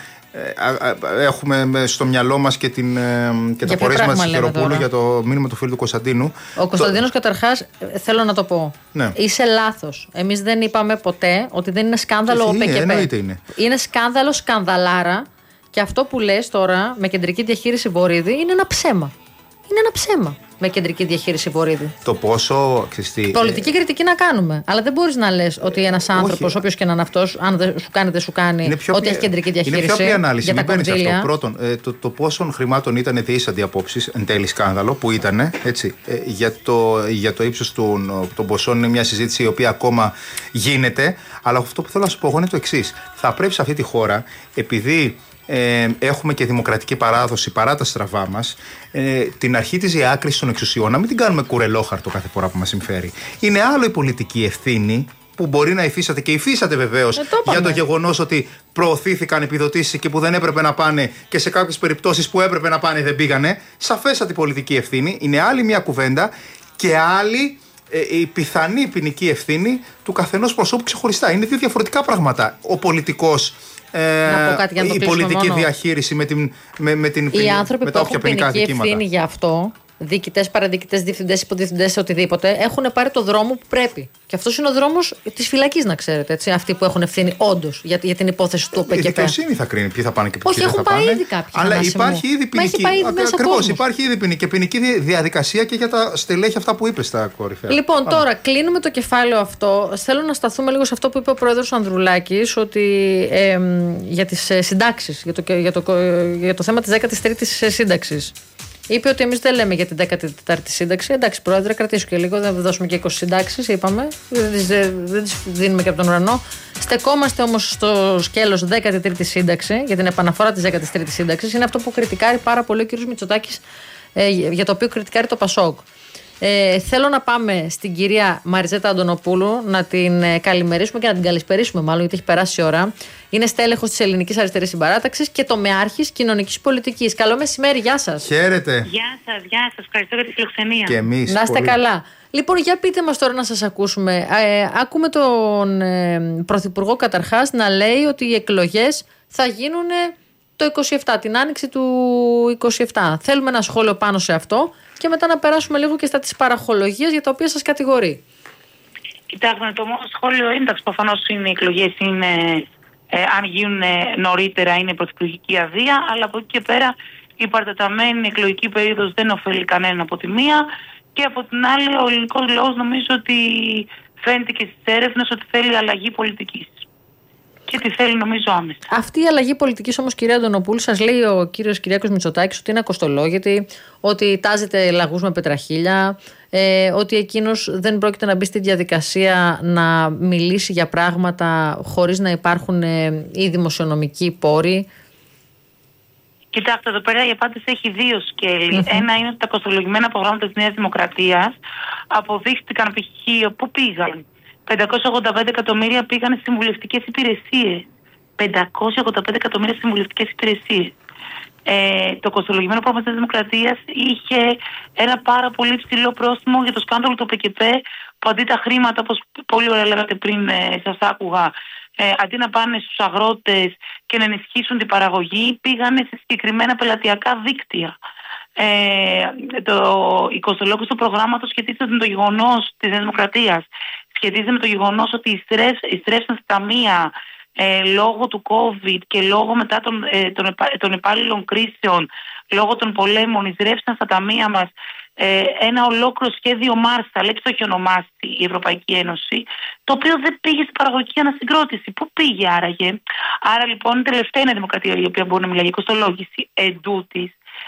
ε, ε, έχουμε στο μυαλό μας και, την, ε, και τα πορίσματα της Σιδηροπούλου για το μήνυμα του φίλου του Κωνσταντίνου. Ο Κωνσταντίνος, το... καταρχάς, θέλω να το πω. Ναι. Είσαι λάθος. Εμείς δεν είπαμε ποτέ ότι δεν είναι σκάνδαλο ο ΠΚΠ. Είναι. είναι σκάνδαλο, σκανδαλάρα. Και αυτό που λες τώρα με κεντρική διαχείριση Βορίδη είναι ένα ψέμα. Είναι ένα ψέμα με κεντρική διαχείριση Βορίδη. Το πόσο. Ξεστή, πολιτική ε... κριτική να κάνουμε. Αλλά δεν μπορείς να λες ότι ένας άνθρωπος, όποιος και να είναι αυτός, αν δεν σου κάνει, δεν σου κάνει, ότι πλη... έχει κεντρική διαχείριση. Είναι πιο απλή ανάλυση. Για Μην τα παίρνεις αυτό. Πρώτον, ε, το, το πόσων χρημάτων ήταν διήσαντη απόψεις, εν τέλει σκάνδαλο, που ήταν. Έτσι, ε, για, το, για το ύψος των, των ποσών είναι μια συζήτηση η οποία ακόμα γίνεται. Αλλά αυτό που θέλω να σου πω εγώ είναι το εξής. Θα πρέπει σε αυτή τη χώρα, επειδή. Ε, έχουμε και δημοκρατική παράδοση παρά τα στραβά μας, ε, την αρχή της διάκρισης των εξουσιών να μην την κάνουμε κουρελόχαρτο κάθε φορά που μας συμφέρει. Είναι άλλο η πολιτική ευθύνη που μπορεί να υφίσταται και υφίσταται βεβαίως ε, το για το γεγονός ότι προωθήθηκαν επιδοτήσεις και που δεν έπρεπε να πάνε και σε κάποιες περιπτώσεις που έπρεπε να πάνε δεν πήγανε. Σαφέστατη πολιτική ευθύνη. Είναι άλλη μια κουβέντα και άλλη ε, η πιθανή ποινική ευθύνη του καθενός προσώπου ξεχωριστά. Είναι δύο διαφορετικά πράγματα. Ο πολιτικός. Ε, κάτι, η πολιτική μόνο. διαχείριση με, την, με, με, την, οι άνθρωποι με που έχουν ποινική ευθύνη για αυτό, διοικητές, παραδιοικητές, διευθυντές, υποδιευθυντές, οτιδήποτε, έχουν πάρει το δρόμο που πρέπει. Και αυτός είναι ο δρόμος της φυλακής, να ξέρετε. Έτσι, αυτοί που έχουν ευθύνη όντως για, για την υπόθεση του ΟΠΕΚΕΠΕ. Η δικαιοσύνη θα κρίνει ποιοι θα πάνε και ποιοι δεν θα πάνε. Όχι, έχουν πάει ήδη κάποιοι. Αλλά υπάρχει ήδη ποινική. Ακριβώς, υπάρχει ήδη ποινική, και ποινική διαδικασία και για τα στελέχη αυτά που είπε στα κορυφαία. Λοιπόν, Πάμε. τώρα κλείνουμε το κεφάλαιο αυτό. Θέλω να σταθούμε λίγο σε αυτό που είπε ο πρόεδρος Ανδρουλάκης, ότι ε, για τις συντάξεις, για το, για, το, για το θέμα της δέκατης τρίτης σύνταξης. Είπε ότι εμείς δεν λέμε για την δέκατη τέταρτη σύνταξη. Εντάξει, πρόεδρε, κρατήσου και λίγο. Δεν δώσουμε και είκοσι συντάξεις, είπαμε. Δεν τις δίνουμε και από τον ουρανό. Στεκόμαστε όμως στο σκέλος δέκατη τρίτη σύνταξη, για την επαναφορά της δέκατης τρίτης σύνταξης. Είναι αυτό που κριτικάρει πάρα πολύ ο κ. Μητσοτάκης, ε, για το οποίο κριτικάρει το Πασόκ. Ε, θέλω να πάμε στην κυρία Μαριζέτα Αντωνοπούλου, να την ε, καλημερίσουμε και να την καλησπερίσουμε, μάλλον, γιατί έχει περάσει η ώρα. Είναι στέλεχος της Ελληνικής Αριστερής Συμπαράταξης και τομεάρχης κοινωνικής πολιτικής. Καλό μεσημέρι, γεια σας. Χαίρετε. Γεια σας, γεια σας. Ευχαριστώ για τη φιλοξενία. Και εμείς. Να είστε καλά. Λοιπόν, για πείτε μας τώρα να σας ακούσουμε. Ε, ακούμε τον ε, Πρωθυπουργό καταρχάς να λέει ότι οι εκλογές θα γίνουν το είκοσι επτά, την άνοιξη του είκοσι επτά. Θέλουμε ένα σχόλιο πάνω σε αυτό και μετά να περάσουμε λίγο και στα της παραχολογίας για τα οποία σας κατηγορεί. Κοιτάξτε, το μόνο σχόλιο είναι, εντάξει, προφανώς είναι οι εκλογές, είναι, ε, αν γίνουν νωρίτερα είναι πρωθυπουργική αδεία, αλλά από εκεί και πέρα η παρατεταμένη εκλογική περίοδος δεν ωφελεί κανέναν από τη μία, και από την άλλη ο ελληνικός λαός νομίζω ότι φαίνεται και στις έρευνες ότι θέλει αλλαγή πολιτικής. Και τι θέλει νομίζω άμεσα. Αυτή η αλλαγή πολιτικής όμως, κυρία Αντωνοπούλου, σας λέει ο κύριος Κυριάκος Μητσοτάκης ότι είναι ακοστολόγητη, ότι τάζεται λαγούς με πετραχίλια, ε, ότι εκείνος δεν πρόκειται να μπει στη διαδικασία να μιλήσει για πράγματα χωρίς να υπάρχουν ε, οι δημοσιονομικοί πόροι. Κοιτάξτε, εδώ πέρα η απάντηση έχει δύο σκέλη. Mm-hmm. Ένα είναι ότι τα κοστολογημένα προγράμματα της Νέας Δημοκρατίας αποδείχτηκαν π.χ. πού πήγαν. πεντακόσια ογδόντα πέντε εκατομμύρια πήγαν στις συμβουλευτικές υπηρεσίες. πεντακόσια ογδόντα πέντε εκατομμύρια στις συμβουλευτικές υπηρεσίες. Ε, το κοστολογημένο πρόγραμμα της Δημοκρατίας είχε ένα πάρα πολύ ψηλό πρόστιμο για το σκάνδαλο του ΠΚΠ, που αντί τα χρήματα, όπως πολύ ωραία λέγατε πριν, ε, σας άκουγα, ε, αντί να πάνε στους αγρότες και να ενισχύσουν την παραγωγή, πήγανε σε συγκεκριμένα πελατειακά δίκτυα. Ε, το, η κοστολόγηση του προγράμματος σχετίζεται με το γεγονός της Δημοκρατίας. Σχετίζεται με το γεγονός ότι οι στρέψαν στα ταμεία ε, λόγω του COVID και λόγω μετά των, ε, των, επα, των επάλληλων κρίσεων, λόγω των πολέμων, εισρεύσαν στα ταμεία μας ε, ένα ολόκληρο σχέδιο Marshall, έτσι το έχει ονομάσει η Ευρωπαϊκή Ένωση, το οποίο δεν πήγε στην παραγωγική ανασυγκρότηση. Πού πήγε άραγε? Άρα λοιπόν η τελευταία είναι η Δημοκρατία η οποία μπορεί να μιλάει για κοστολόγηση. Εντούτοις,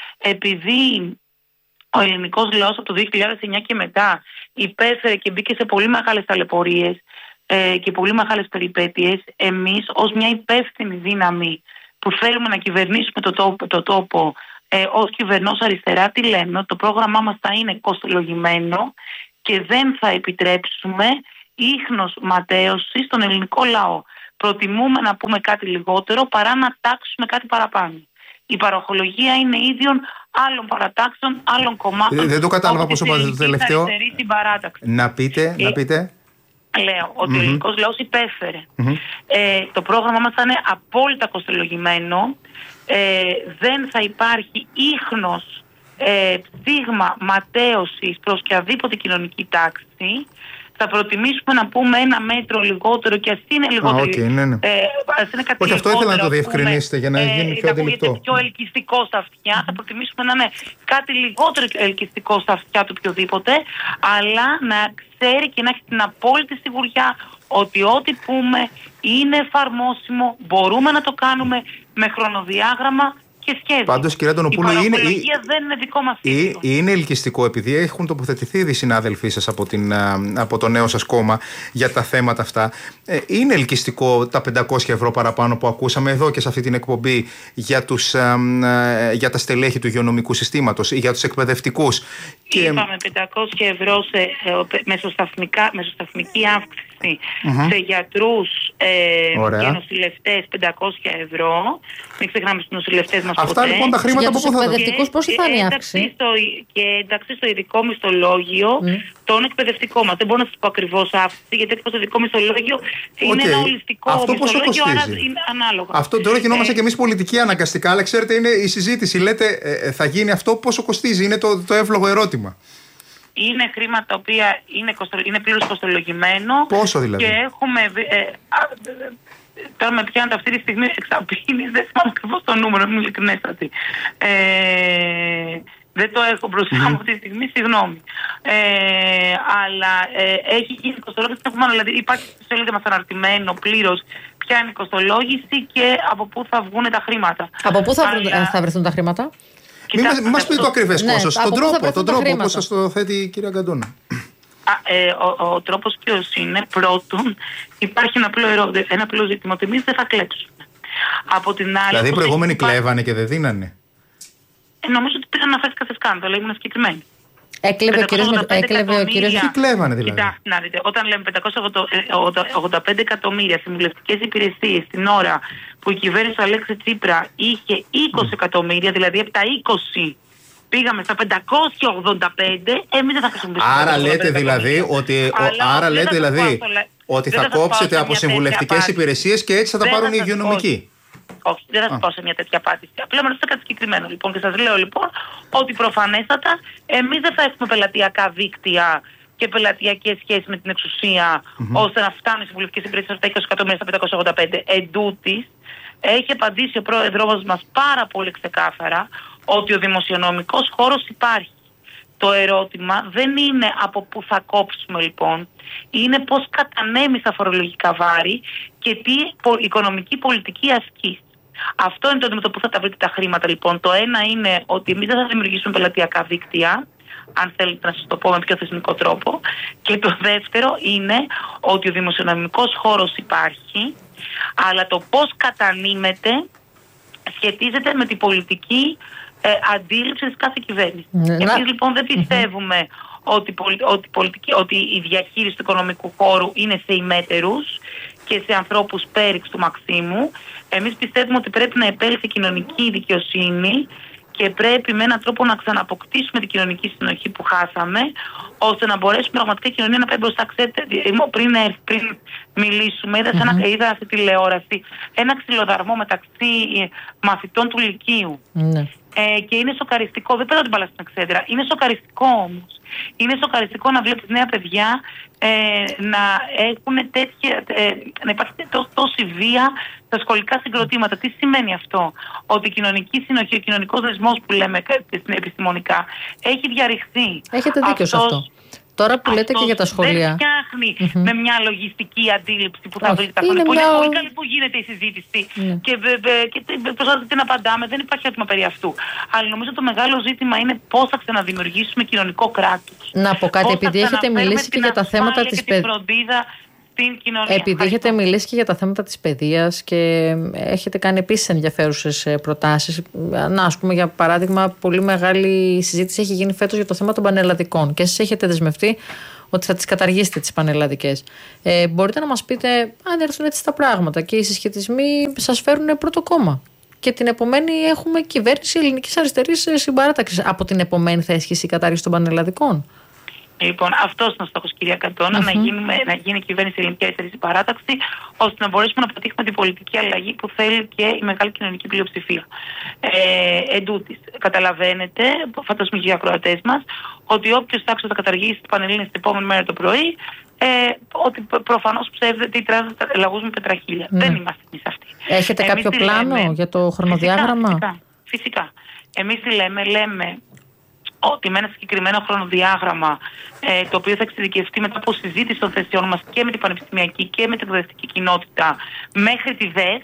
επειδή ο ελληνικός λαός από το δύο χιλιάδες εννιά και μετά υπέφερε και μπήκε σε πολύ μεγάλες ταλαιπωρίες ε, και πολύ μεγάλες περιπέτειες, εμείς ως μια υπεύθυνη δύναμη που θέλουμε να κυβερνήσουμε το τόπο, το τόπο ε, ως κυβερνός αριστερά, τι λέμε? Το πρόγραμμά μας θα είναι κοστολογημένο και δεν θα επιτρέψουμε ίχνος ματέωση στον ελληνικό λαό. Προτιμούμε να πούμε κάτι λιγότερο παρά να τάξουμε κάτι παραπάνω. Η παροχολογία είναι ίδιον άλλων παρατάξεων, άλλων κομμάτων. Δεν, δεν το κατάλαβα πόσο είπατε το τελευταίο. Να πείτε, ε, να πείτε. Λέω ότι mm-hmm. ο ελληνικός λαός υπέφερε. Mm-hmm. Ε, το πρόγραμμα μας θα είναι απόλυτα κοστολογημένο. Ε, δεν θα υπάρχει ίχνος ε, στίγμα ματέωσης προς και αδίποτε κοινωνική τάξη. Θα προτιμήσουμε να πούμε ένα μέτρο λιγότερο και ας είναι λιγότερο. Ah, okay, ναι, ναι. Ε, ας είναι κάτι όχι, αυτό ήθελα να το διευκρινίσετε για να ε, γίνει πιο αντιληπτό. Πιο ελκυστικό στα αυτιά. Mm-hmm. Θα προτιμήσουμε να είναι κάτι λιγότερο ελκυστικό στα αυτιά του οποιοδήποτε, αλλά να ξέρει και να έχει την απόλυτη σιγουριά ότι ό,τι πούμε είναι εφαρμόσιμο, μπορούμε να το κάνουμε με χρονοδιάγραμμα και σχέδιο. Πάντως, κυρία Αντωνοπούλου, η είναι, δεν είναι δικό μας ή, είναι ελκυστικό, επειδή έχουν τοποθετηθεί οι συνάδελφοί σας από, την, από το νέο σας κόμμα για τα θέματα αυτά. Ε, είναι ελκυστικό τα πεντακόσια ευρώ παραπάνω που ακούσαμε εδώ και σε αυτή την εκπομπή για, τους, α, για τα στελέχη του υγειονομικού συστήματος ή για τους εκπαιδευτικούς. Είπαμε πεντακόσια ευρώ σε ε, μεσοσταθμική αύξηση. Mm-hmm. Σε γιατρούς ε, και νοσηλευτές πεντακόσια ευρώ. Μην ξεχνάμε στους νοσηλευτές μας. Αυτά ποτέ. Λοιπόν τα χρήματα για τους εκπαιδευτικούς πώς θα είναι η αύξηση? Και ένταξη στο ειδικό μισθολόγιο mm. τον εκπαιδευτικό μας. Δεν μπορώ να σας πω ακριβώς αύξηση, γιατί το ειδικό μισθολόγιο okay. είναι ένα ολιστικό αυτό μισθολόγιο, άρα είναι ανάλογα. Αυτό τώρα γινόμαστε ε, και εμείς πολιτικοί αναγκαστικά, αλλά ξέρετε είναι η συζήτηση. Λέτε ε, θα γίνει αυτό, πόσο κοστίζει? Είναι το, το εύλογο ερώτημα. Είναι χρήματα τα οποία είναι, κοστο, είναι πλήρως κοστολογημένο. Πόσο δηλαδή? Και έχουμε... Ε, α, τώρα με πιάνετε αυτή τη στιγμή εξαπίνης, δεν θυμάμαι ακριβώς το νούμερο, είμαι ειλικρινέστατη. Ε, δεν το έχω μπροστά μου αυτή τη στιγμή, συγγνώμη. Ε, αλλά ε, έχει γίνει κοστολόγηση, δηλαδή υπάρχει στη σελίδα μας αναρτημένο πλήρως ποια είναι η κοστολόγηση και από πού θα βγουν τα χρήματα. Από πού θα, αλλά... θα βρεθούν τα χρήματα? Μην μας πείτε το ακριβές ναι, κόστος, τον τρόπο, τον τρόπο όπως σας το θέτει η κυρία Γκαντούνα. Ε, ο, ο τρόπος ποιος είναι? Πρώτον, υπάρχει ένα απλό, ερώ, ένα απλό ζήτημα ότι εμείς δεν θα κλέψουμε. Από την άλλη, δηλαδή οι προηγούμενοι υπάρχει... κλέβανε και δεν δίνανε. Ε, νομίζω ότι πήγαν να φέρει κάθε σκάνδαλο, ήμουν συγκεκριμένοι. Έκλεβε ο κύριος. Τι κλέβανε δηλαδή? Κοιτάξτε να δείτε, όταν λέμε πεντακόσια ογδόντα πέντε εκατομμύρια συμβουλευτικές υπηρεσίες την ώρα που η κυβέρνηση του Αλέξη Τσίπρα είχε είκοσι εκατομμύρια, δηλαδή από τα είκοσι πήγαμε στα πεντακόσια ογδόντα πέντε, εμείς δεν θα χρησιμοποιήσουμε. Άρα λέτε δηλαδή ότι, άρα λέτε δηλαδή ότι θα κόψετε από συμβουλευτικές υπηρεσίες και έτσι θα τα πάρουν οι υγειονομικοί. Όχι, δεν θα σας πω σε μια τέτοια απάντηση. Απλά με ρωτήσετε κάτι συγκεκριμένο λοιπόν και σας λέω λοιπόν ότι προφανέστατα εμείς δεν θα έχουμε πελατειακά δίκτυα και πελατειακές σχέσεις με την εξουσία mm-hmm. ώστε να φτάνουν οι συμβουλευτικές υπηρεσίες από τα είκοσι εκατομμύρια στα πεντακόσια ογδόντα πέντε. Εντούτοις, έχει απαντήσει ο πρόεδρος μας πάρα πολύ ξεκάθαρα ότι ο δημοσιονομικός χώρος υπάρχει. Το ερώτημα δεν είναι από πού θα κόψουμε λοιπόν, είναι πώς κατανέμεις τα φορολογικά βάρη και τι οικονομική πολιτική ασκείς. Αυτό είναι το με το που θα τα βρείτε τα χρήματα λοιπόν. Το ένα είναι ότι εμείς δεν θα δημιουργήσουμε πελατειακά δίκτυα, αν θέλετε να σας το πω με πιο θεσμικό τρόπο. Και το δεύτερο είναι ότι ο δημοσιονομικός χώρος υπάρχει, αλλά το πώς κατανείμεται σχετίζεται με την πολιτική ε, αντίληψη της κάθε κυβέρνησης. Ναι, εμείς λοιπόν δεν πιστεύουμε mm-hmm. ότι, ότι, πολιτική, ότι η διαχείριση του οικονομικού χώρου είναι σε ημέτερους και σε ανθρώπους πέριξ του Μαξίμου. Εμείς πιστεύουμε ότι πρέπει να επέλθει κοινωνική δικαιοσύνη και πρέπει με έναν τρόπο να ξαναποκτήσουμε την κοινωνική συνοχή που χάσαμε, ώστε να μπορέσουμε πραγματικά η κοινωνία να πάει μπροστά. Ξέρετε, πριν, πριν μιλήσουμε, είδα, mm-hmm. ένα, είδα στη τηλεόραση ένα ξυλοδαρμό μεταξύ μαθητών του Λυκείου. Mm-hmm. Ε, και είναι σοκαριστικό. Δεν πέρα την μπάλα στην εξέδρα. Είναι σοκαριστικό όμως. Είναι σοκαριστικό να βλέπεις νέα παιδιά ε, να έχουν τέτοια. Ε, να υπάρχει τό, τόση βία στα σχολικά συγκροτήματα. Τι σημαίνει αυτό? Ότι η κοινωνική συνοχή, ο κοινωνικός δεσμός που λέμε επιστημονικά έχει διαρριχθεί. Έχετε δίκιο Αυτός, σε αυτό. Τώρα που λέτε και για τα σχολεία. Δεν φτιάχνει mm-hmm. με μια λογιστική αντίληψη που θα Όχι. βρει τα σχολεία. Είναι, μια... μια... πολύ καλή που γίνεται η συζήτηση mm. και, και, και προσπαθείτε να απαντάμε. Δεν υπάρχει ερώτημα περί αυτού. Αλλά νομίζω το μεγάλο ζήτημα είναι πώς θα ξαναδημιουργήσουμε κοινωνικό κράτος. Να πω κάτι, επειδή έχετε μιλήσει και για τα θέματα της παιδείας. Επειδή έχετε μιλήσει και για τα θέματα της παιδείας και έχετε κάνει επίσης ενδιαφέρουσες προτάσεις. Να, ας πούμε, για παράδειγμα, πολύ μεγάλη συζήτηση έχει γίνει φέτος για το θέμα των πανελλαδικών και εσείς έχετε δεσμευτεί ότι θα τις καταργήσετε τις πανελλαδικές. Ε, μπορείτε να μας πείτε αν έρθουν έτσι τα πράγματα και οι συσχετισμοί σας φέρουν πρώτο κόμμα και την επομένη έχουμε κυβέρνηση ελληνικής αριστερής συμπαράταξης. Από την επομένη θα ισχύσει η κατάργηση των πανελλαδικών? Λοιπόν, αυτός είναι ο στόχος, κυρία Κατώνα, mm-hmm. να, γίνουμε, να γίνει η κυβέρνηση ελληνική αριστερή παράταξη, ώστε να μπορέσουμε να πετύχουμε την πολιτική αλλαγή που θέλει και η μεγάλη κοινωνική πλειοψηφία. Ε, Εν τούτης, καταλαβαίνετε, φαντασμοί και οι ακροατές μας, ότι όποιος τάξει θα καταργήσει τις Πανελλήνιες την επόμενη μέρα το πρωί, ε, ότι προφανώς ψεύδεται τι τράζεται λαγούς με πετραχίλια. Mm. Δεν είμαστε εμείς αυτοί. Έχετε εμείς κάποιο πλάνο λέμε, για το χρονοδιάγραμμα? Φυσικά, φυσικά, φυσικά. Εμείς τι λέμε, λέμε ότι με ένα συγκεκριμένο χρονοδιάγραμμα, ε, το οποίο θα εξειδικευτεί μετά από συζήτηση των θεσιών μας και με την πανεπιστημιακή και με την εκπαιδευτική κοινότητα μέχρι τη ΔΕΣ,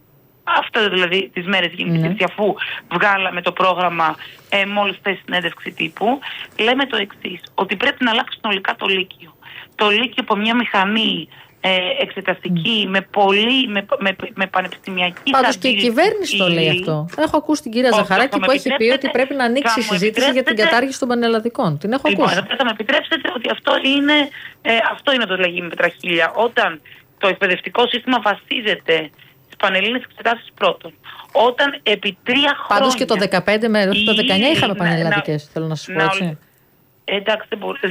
αυτό δηλαδή τις μέρες γίνεται, mm. αφού βγάλαμε το πρόγραμμα ε, μόλις θέσει συνέντευξη τύπου, λέμε το εξής, ότι πρέπει να αλλάξει συνολικά το Λύκειο. Το Λύκειο από μια μηχανή Ε, εξεταστική, mm. με, πολύ, με, με, με πανεπιστημιακή. Πάντως και η κυβέρνηση το λέει αυτό. Έχω ακούσει την κυρία Ζαχαράκη που έχει πει ότι πρέπει να ανοίξει η συζήτηση για την κατάργηση των πανελλαδικών. Την έχω λοιπόν, ακούσει. Θα με επιτρέψετε ότι αυτό είναι, ε, αυτό είναι το λέγει με πετραχίλια. Όταν το εκπαιδευτικό σύστημα βασίζεται στις πανελλήνιες εξετάσεις πρώτον. Όταν επί τρία χρόνια. Πάντως και το δεκαπέντε με το δεκαεννιά είχαμε πανελλαδικές, θέλω να σας πω έτσι. Εντάξει, δεν μπορώ.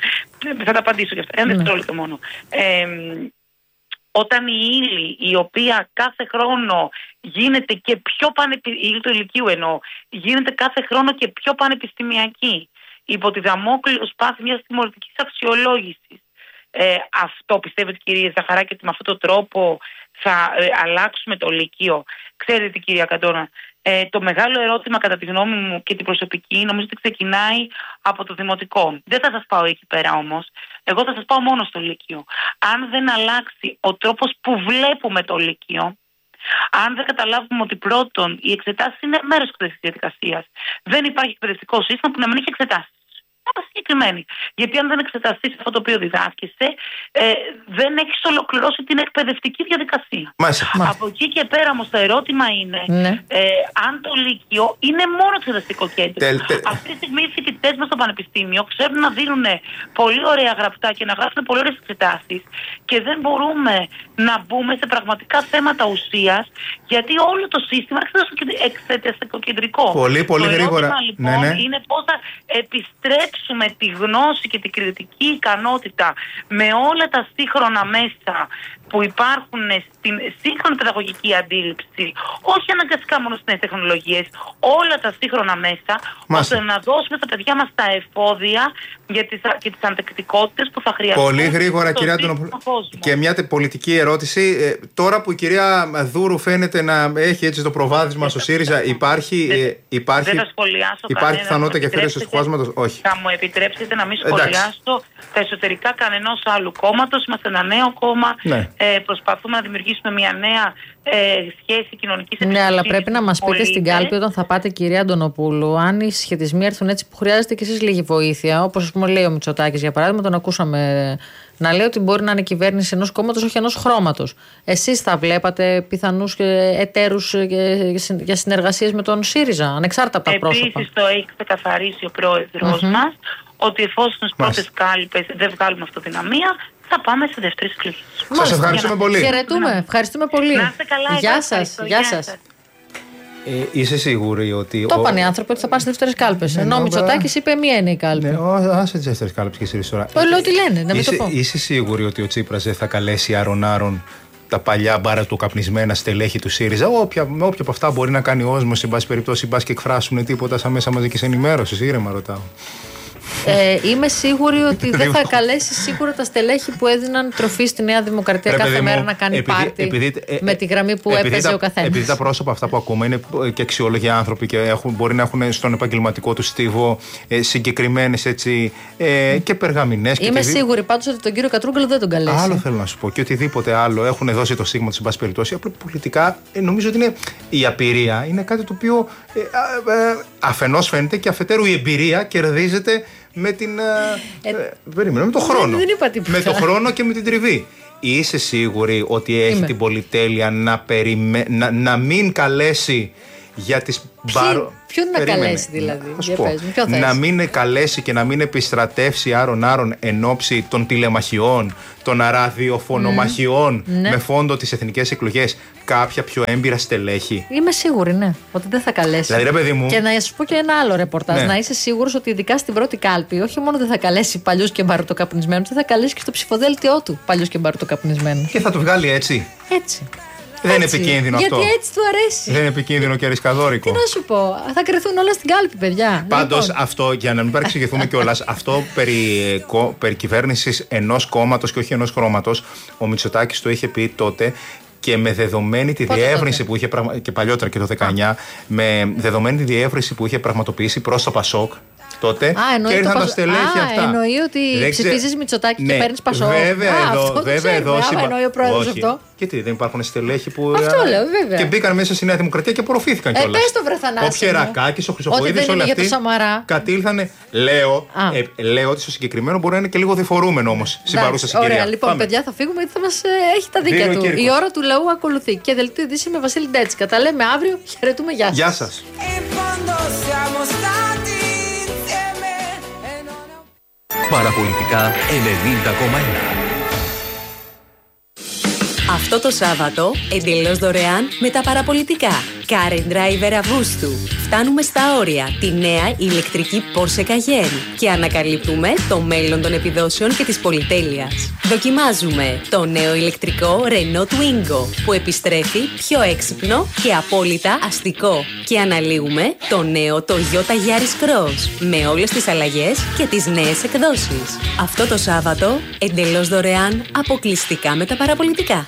Θα τα απαντήσω γι' αυτό. Ένα δευτερόλεπτο μόνο. Ε, όταν η ύλη, η οποία κάθε χρόνο γίνεται και πιο πανεπιστημιακή, η ύλη του ηλικίου εννοώ, γίνεται κάθε χρόνο και πιο πανεπιστημιακή, υπό τη Δαμόκλειο σπάθη μιας τιμωρητικής αξιολόγησης. Ε, αυτό πιστεύετε, κυρία Ζαχαράκη, ότι με αυτόν τον τρόπο θα ε, αλλάξουμε το Λύκειο? Ξέρετε, κυρία Κατώνα, ε, το μεγάλο ερώτημα κατά τη γνώμη μου και την προσωπική νομίζω ότι ξεκινάει από το δημοτικό. Δεν θα σας πάω εκεί πέρα όμως. Εγώ θα σας πάω μόνο στο Λύκειο. Αν δεν αλλάξει ο τρόπος που βλέπουμε το Λύκειο, αν δεν καταλάβουμε ότι πρώτον οι εξετάσεις είναι μέρος της εκπαιδευτικής διαδικασίας, δεν υπάρχει εκπαιδευτικό σύστημα που να μην έχει εξετάσεις. Συγκεκριμένη. Γιατί αν δεν εξεταστείς αυτό το οποίο διδάσκεσαι, ε, δεν έχεις ολοκληρώσει την εκπαιδευτική διαδικασία. Μάλιστα. Από εκεί και πέρα όμως το ερώτημα είναι ναι. ε, αν το Λύκειο είναι μόνο εξεταστικό κέντρο. Τελ, τελ. Αυτή τη στιγμή οι φοιτητές μας στο πανεπιστήμιο ξέρουν να δίνουν πολύ ωραία γραπτά και να γράφουν πολύ ωραίες εξετάσεις και δεν μπορούμε να μπούμε σε πραγματικά θέματα ουσίας, γιατί όλο το σύστημα είναι εξεταστικοκεντρικό. Πολύ, πολύ το γρήγορα. ερώτημα, λοιπόν, ναι, ναι. είναι πώς θα επιστρέψουμε τη γνώση και την κριτική ικανότητα με όλα τα σύγχρονα μέσα που υπάρχουν στην σύγχρονη παιδαγωγική αντίληψη, όχι αναγκαστικά μόνο στις νέες τεχνολογίες, όλα τα σύγχρονα μέσα, Μάστε. ώστε να δώσουμε στα παιδιά μας τα εφόδια για τις, και τις αντεκτικότητες που θα χρειαστούν. Πολύ γρήγορα, κυρία Αντωνοπούλου. Και μια πολιτική ερώτηση. Ε, τώρα που η κυρία Δούρου φαίνεται να έχει έτσι το προβάδισμα στο ΣΥΡΙΖΑ, υπάρχει, δεν, ε, υπάρχει, δεν θα σχολιάσω υπάρχει πιθανότητα και φέτος του χάσματος? Όχι. Θα μου επιτρέψετε να μην σχολιάσω τα εσωτερικά κανενός άλλου κόμματος. Είμαστε ένα νέο κόμμα. Ναι. Ε, προσπαθούμε να δημιουργήσουμε μια νέα ε, σχέση κοινωνικής εμπιστοσύνης. Ναι, αλλά πρέπει να μας πείτε στην κάλπη όταν θα πάτε, κυρία Αντωνοπούλου, αν οι συσχετισμοί έρθουν έτσι που χρειάζεται και εσείς λίγη βοήθεια. Όπως ας πούμε λέει ο Μητσοτάκης, για παράδειγμα, τον ακούσαμε να λέει ότι μπορεί να είναι κυβέρνηση ενός κόμματος, όχι ενός χρώματος. Εσείς θα βλέπατε πιθανούς εταίρους για συνεργασίες με τον ΣΥΡΙΖΑ, ανεξάρτητα από τα πρόσωπα? Επίσης, το έχει ξεκαθαρίσει ο πρόεδρος mm-hmm. μας, ότι εφόσον στις πρώτες κάλπες δεν βγάλουμε αυτοδυναμία, θα πάμε σε δεύτερες εκλογές. Σας ευχαριστούμε πολύ. Χαιρετούμε. Ευχαριστούμε πολύ. Να είστε καλά. Γεια σας. Γεια σας. Ε, είσαι σίγουρη ότι. Το είπαν οι άνθρωποι ότι θα πάνε σε δεύτερες κάλπες. Ναι, ενώ ο ναι, Μητσοτάκης είπε μία είναι η κάλπη. Ναι, άσε τις δεύτερες κάλπες και εσείς τώρα. Το λέω τι λένε, να μην είσαι, το πω. Είσαι σίγουρη ότι ο Τσίπρας δεν θα καλέσει άρον-άρον τα παλιά μπάρα του καπνισμένα στελέχη του ΣΥΡΙΖΑ? Όποια, με όποια από αυτά μπορεί να κάνει όσμωση, εν πάση περιπτώσει, μπας και εκφράσουν τίποτα στα μέσα μαζικής ενημέρωσης. Ήρεμα ρωτάω. Ε, είμαι σίγουρη ότι δεν θα καλέσει σίγουρα τα στελέχη που έδιναν τροφή στη Νέα Δημοκρατία κάθε μου, μέρα να κάνει επειδή, πάρτι επειδή, ε, με τη γραμμή που έπαιζε τα, ο καθένας. Επειδή τα πρόσωπα αυτά που ακούμε είναι και αξιόλογοι άνθρωποι και έχουν, μπορεί να έχουν στον επαγγελματικό του στίβο ε, συγκεκριμένες έτσι ε, και περγαμηνές. Είμαι και σίγουρη πάντως ότι τον κύριο Κατρούγκαλο δεν τον καλέσει. Άλλο θέλω να σου πω και οτιδήποτε άλλο έχουν δώσει το στίγμα του, εν πάση περιπτώσει. Απλά πολιτικά ε, νομίζω ότι είναι η απειρία είναι κάτι το οποίο ε, ε, ε, αφενός φαίνεται και αφετέρου η εμπειρία κερδίζεται με την. Ε, ε, περίμενε, με τον χρόνο. Δεν είπα τίποτα. Με τον χρόνο και με την τριβή. Είσαι σίγουρη ότι έχει Είμαι. την πολυτέλεια να, περιμέ... να, να μην καλέσει για τις μπαρο... Ποιον να καλέσει δηλαδή? Να, πες μου, να μην καλέσει και να μην επιστρατεύσει άρον-άρον εν ώψη των τηλεμαχιών, των ραδιοφωνομαχιών mm. με φόντο τις εθνικές εκλογές κάποια πιο έμπειρα στελέχη. Είμαι σίγουρη, ναι, ότι δεν θα καλέσει. Δηλαδή, ρε παιδί μου. Και να σου πω και ένα άλλο ρεπορτάζ. Ναι. Να είσαι σίγουρος ότι ειδικά στην πρώτη κάλπη, όχι μόνο δεν θα καλέσει παλιούς και μπαρουτοκαπνισμένους, δεν θα καλέσει και στο ψηφοδέλτιό του παλιούς και μπαρουτοκαπνισμένους. Και θα το βγάλει έτσι. Έτσι. Δεν είναι έτσι. επικίνδυνο Γιατί αυτό. Γιατί έτσι του αρέσει. Δεν είναι επικίνδυνο και ρισκαδόρικο. Τι να σου πω, θα κρυθούν όλα στην κάλπη, παιδιά. Πάντως λοιπόν. αυτό, για να μην παρεξηγηθούμε κιόλας, αυτό περί, κο, περί κυβέρνησης ενός κόμματος και όχι ενός χρώματος, ο Μητσοτάκης το είχε πει τότε. Και με δεδομένη τη Πότε διεύρυνση τότε? που είχε πραγμα... και παλιότερα και το δεκαεννιά, με δεδομένη τη διεύρυνση που είχε πραγματοποιήσει προς το Πασόκ τότε. Α, και ήρθαν το τα στελέχη Α, αυτά. Εννοεί ότι δεν ψηφίζεις Μητσοτάκη ναι, και παίρνεις Πασόκ. Βέβαια Α, εδώ. Αυτό βέβαια δεν εδώ συμπα... εννοεί ο πρόεδρος αυτό. Και τι, δεν υπάρχουν στελέχη που. Αυτό λέω, βέβαια. Και μπήκαν μέσα στη Νέα Δημοκρατία και απορροφήθηκαν ε, κιόλας. Πες το βρε Θανάση. Ο Πιερακάκης, ο Χρυσοχοίδης, όλοι αυτοί. Κατήλθανε. Λέω, ε, λέω ότι στο συγκεκριμένο μπορεί να είναι και λίγο διφορούμενο όμως στην παρούσα συγκυρία. Ωραία, λοιπόν, παιδιά, θα φύγουμε γιατί θα μας έχει τα δίκια του. Η ώρα του λαού ακολουθεί. Και δελτίο ειδήσεων με Βασίλη Ντέτσικα. Τα λέμε αύριο. Χαιρετούμε. Γεια σας. Γεια σας. Παραπολιτικά ενενήντα κόμμα ένα. Αυτό το Σάββατο, εντελώς δωρεάν με τα παραπολιτικά. Car and Driver Αυγούστου. Φτάνουμε στα όρια τη νέα ηλεκτρική Porsche Cayenne και ανακαλύπτουμε το μέλλον των επιδόσεων και της πολυτέλειας. Δοκιμάζουμε το νέο ηλεκτρικό Renault Twingo που επιστρέφει πιο έξυπνο και απόλυτα αστικό. Και αναλύουμε το νέο Toyota Yaris Cross με όλες τις αλλαγές και τις νέες εκδόσεις. Αυτό το Σάββατο, εντελώς δωρεάν, αποκλειστικά με τα παραπολιτικά.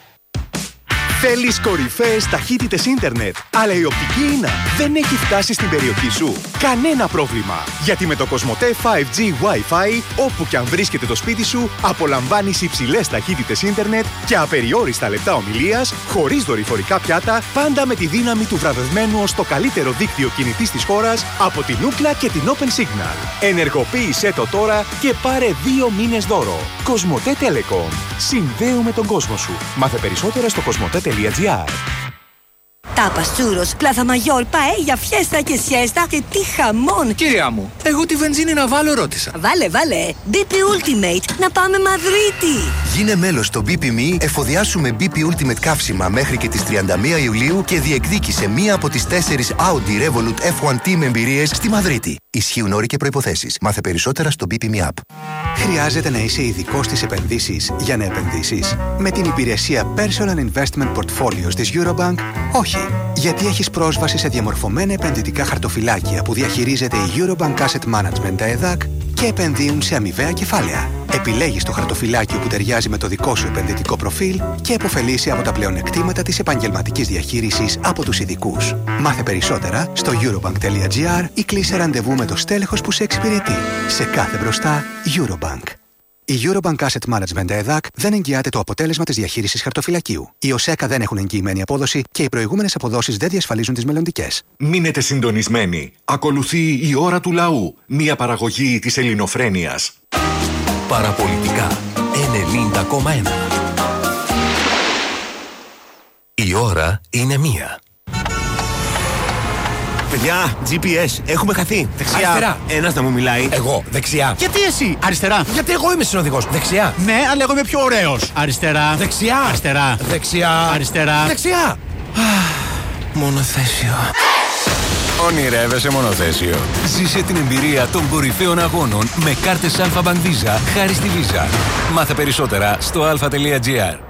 Θέλεις κορυφαίες ταχύτητες ίντερνετ, αλλά η οπτική ίνα δεν έχει φτάσει στην περιοχή σου? Κανένα πρόβλημα! Γιατί με το Κοσμοτέ φάιβ τζι Wi-Fi, όπου και αν βρίσκεται το σπίτι σου, απολαμβάνεις υψηλές ταχύτητες ίντερνετ και απεριόριστα λεπτά ομιλίας, χωρίς δορυφορικά πιάτα, πάντα με τη δύναμη του βραβευμένου ως το καλύτερο δίκτυο κινητής της χώρας από την Ookla και την Open Signal. Ενεργοποίησέ το τώρα και πάρε δύο μήνες δώρο. Κοσμοτέ Telecom. Συνδέουμε τον κόσμο σου. Μάθε περισσότερα στο κοσμοτέ τελεία τζι άρ. Τάπας, τσούρος, πλάθα μαγιόρ, παέλια, φιέστα και σιέστα και τι χαμόν! Κυρία μου, εγώ τη βενζίνη να βάλω ρώτησα. Βάλε, βάλε! μπι πι Ultimate, να πάμε Μαδρίτη! Γίνε μέλος στο μπι πι εμ ι, εφοδιάσου με μπι πι Ultimate καύσιμα μέχρι και τις τριάντα μία Ιουλίου και διεκδίκησε μία από τις τέσσερις Audi Revolut εφ ουάν Team εμπειρίες στη Μαδρίτη. Ισχύουν όροι και προϋποθέσεις. Μάθε περισσότερα στο μπι πι εμ ι App. Χρειάζεται να είσαι ειδικός στις επενδύσεις για να επενδύσεις? Με την υπηρεσία Personal Investment Portfolios της Eurobank, όχι. Γιατί έχεις πρόσβαση σε διαμορφωμένα επενδυτικά χαρτοφυλάκια που διαχειρίζεται η Eurobank Asset Management, τα ΕΔΑΚ, και επενδύουν σε αμοιβαία κεφάλαια. Επιλέγεις το χαρτοφυλάκιο που ταιριάζει με το δικό σου επενδυτικό προφίλ και επωφελείσαι από τα πλεονεκτήματα της επαγγελματικής διαχείρισης από τους ειδικούς. Μάθε περισσότερα στο eurobank τελεία τζι άρ ή κλείσε ραντεβού με το στέλεχος που σε εξυπηρετεί. Σε κάθε μπροστά, Eurobank. Η Eurobank Asset Management ΕΔΑΚ δεν εγγυάται το αποτέλεσμα της διαχείρισης χαρτοφυλακίου. Οι ΟΣΕΚΑ δεν έχουν εγγυημένη απόδοση και οι προηγούμενες αποδόσεις δεν διασφαλίζουν τις μελλοντικές. Μείνετε συντονισμένοι. Ακολουθεί η ώρα του λαού. Μια παραγωγή της ελληνοφρένειας. Παραπολιτικά ενενήντα κόμμα ένα. Η ώρα είναι μία. Παιδιά, τζι πι ες, έχουμε χαθεί. Δεξιά. Αριστερά. Ένας να μου μιλάει. Εγώ, δεξιά. Γιατί εσύ? Αριστερά. Γιατί εγώ είμαι συνοδηγός. Δεξιά. Ναι, αλλά εγώ είμαι πιο ωραίος. Αριστερά. Δεξιά. Αριστερά. Δεξιά. Αριστερά. Δεξιά. Μονοθέσιο. Ονειρεύεσαι μονοθέσιο. Ζήσε την εμπειρία των κορυφαίων αγώνων με κάρτες Alpha Bank Visa χάρη στη Visa. Μάθε περισσότερα στο alpha τελεία gr.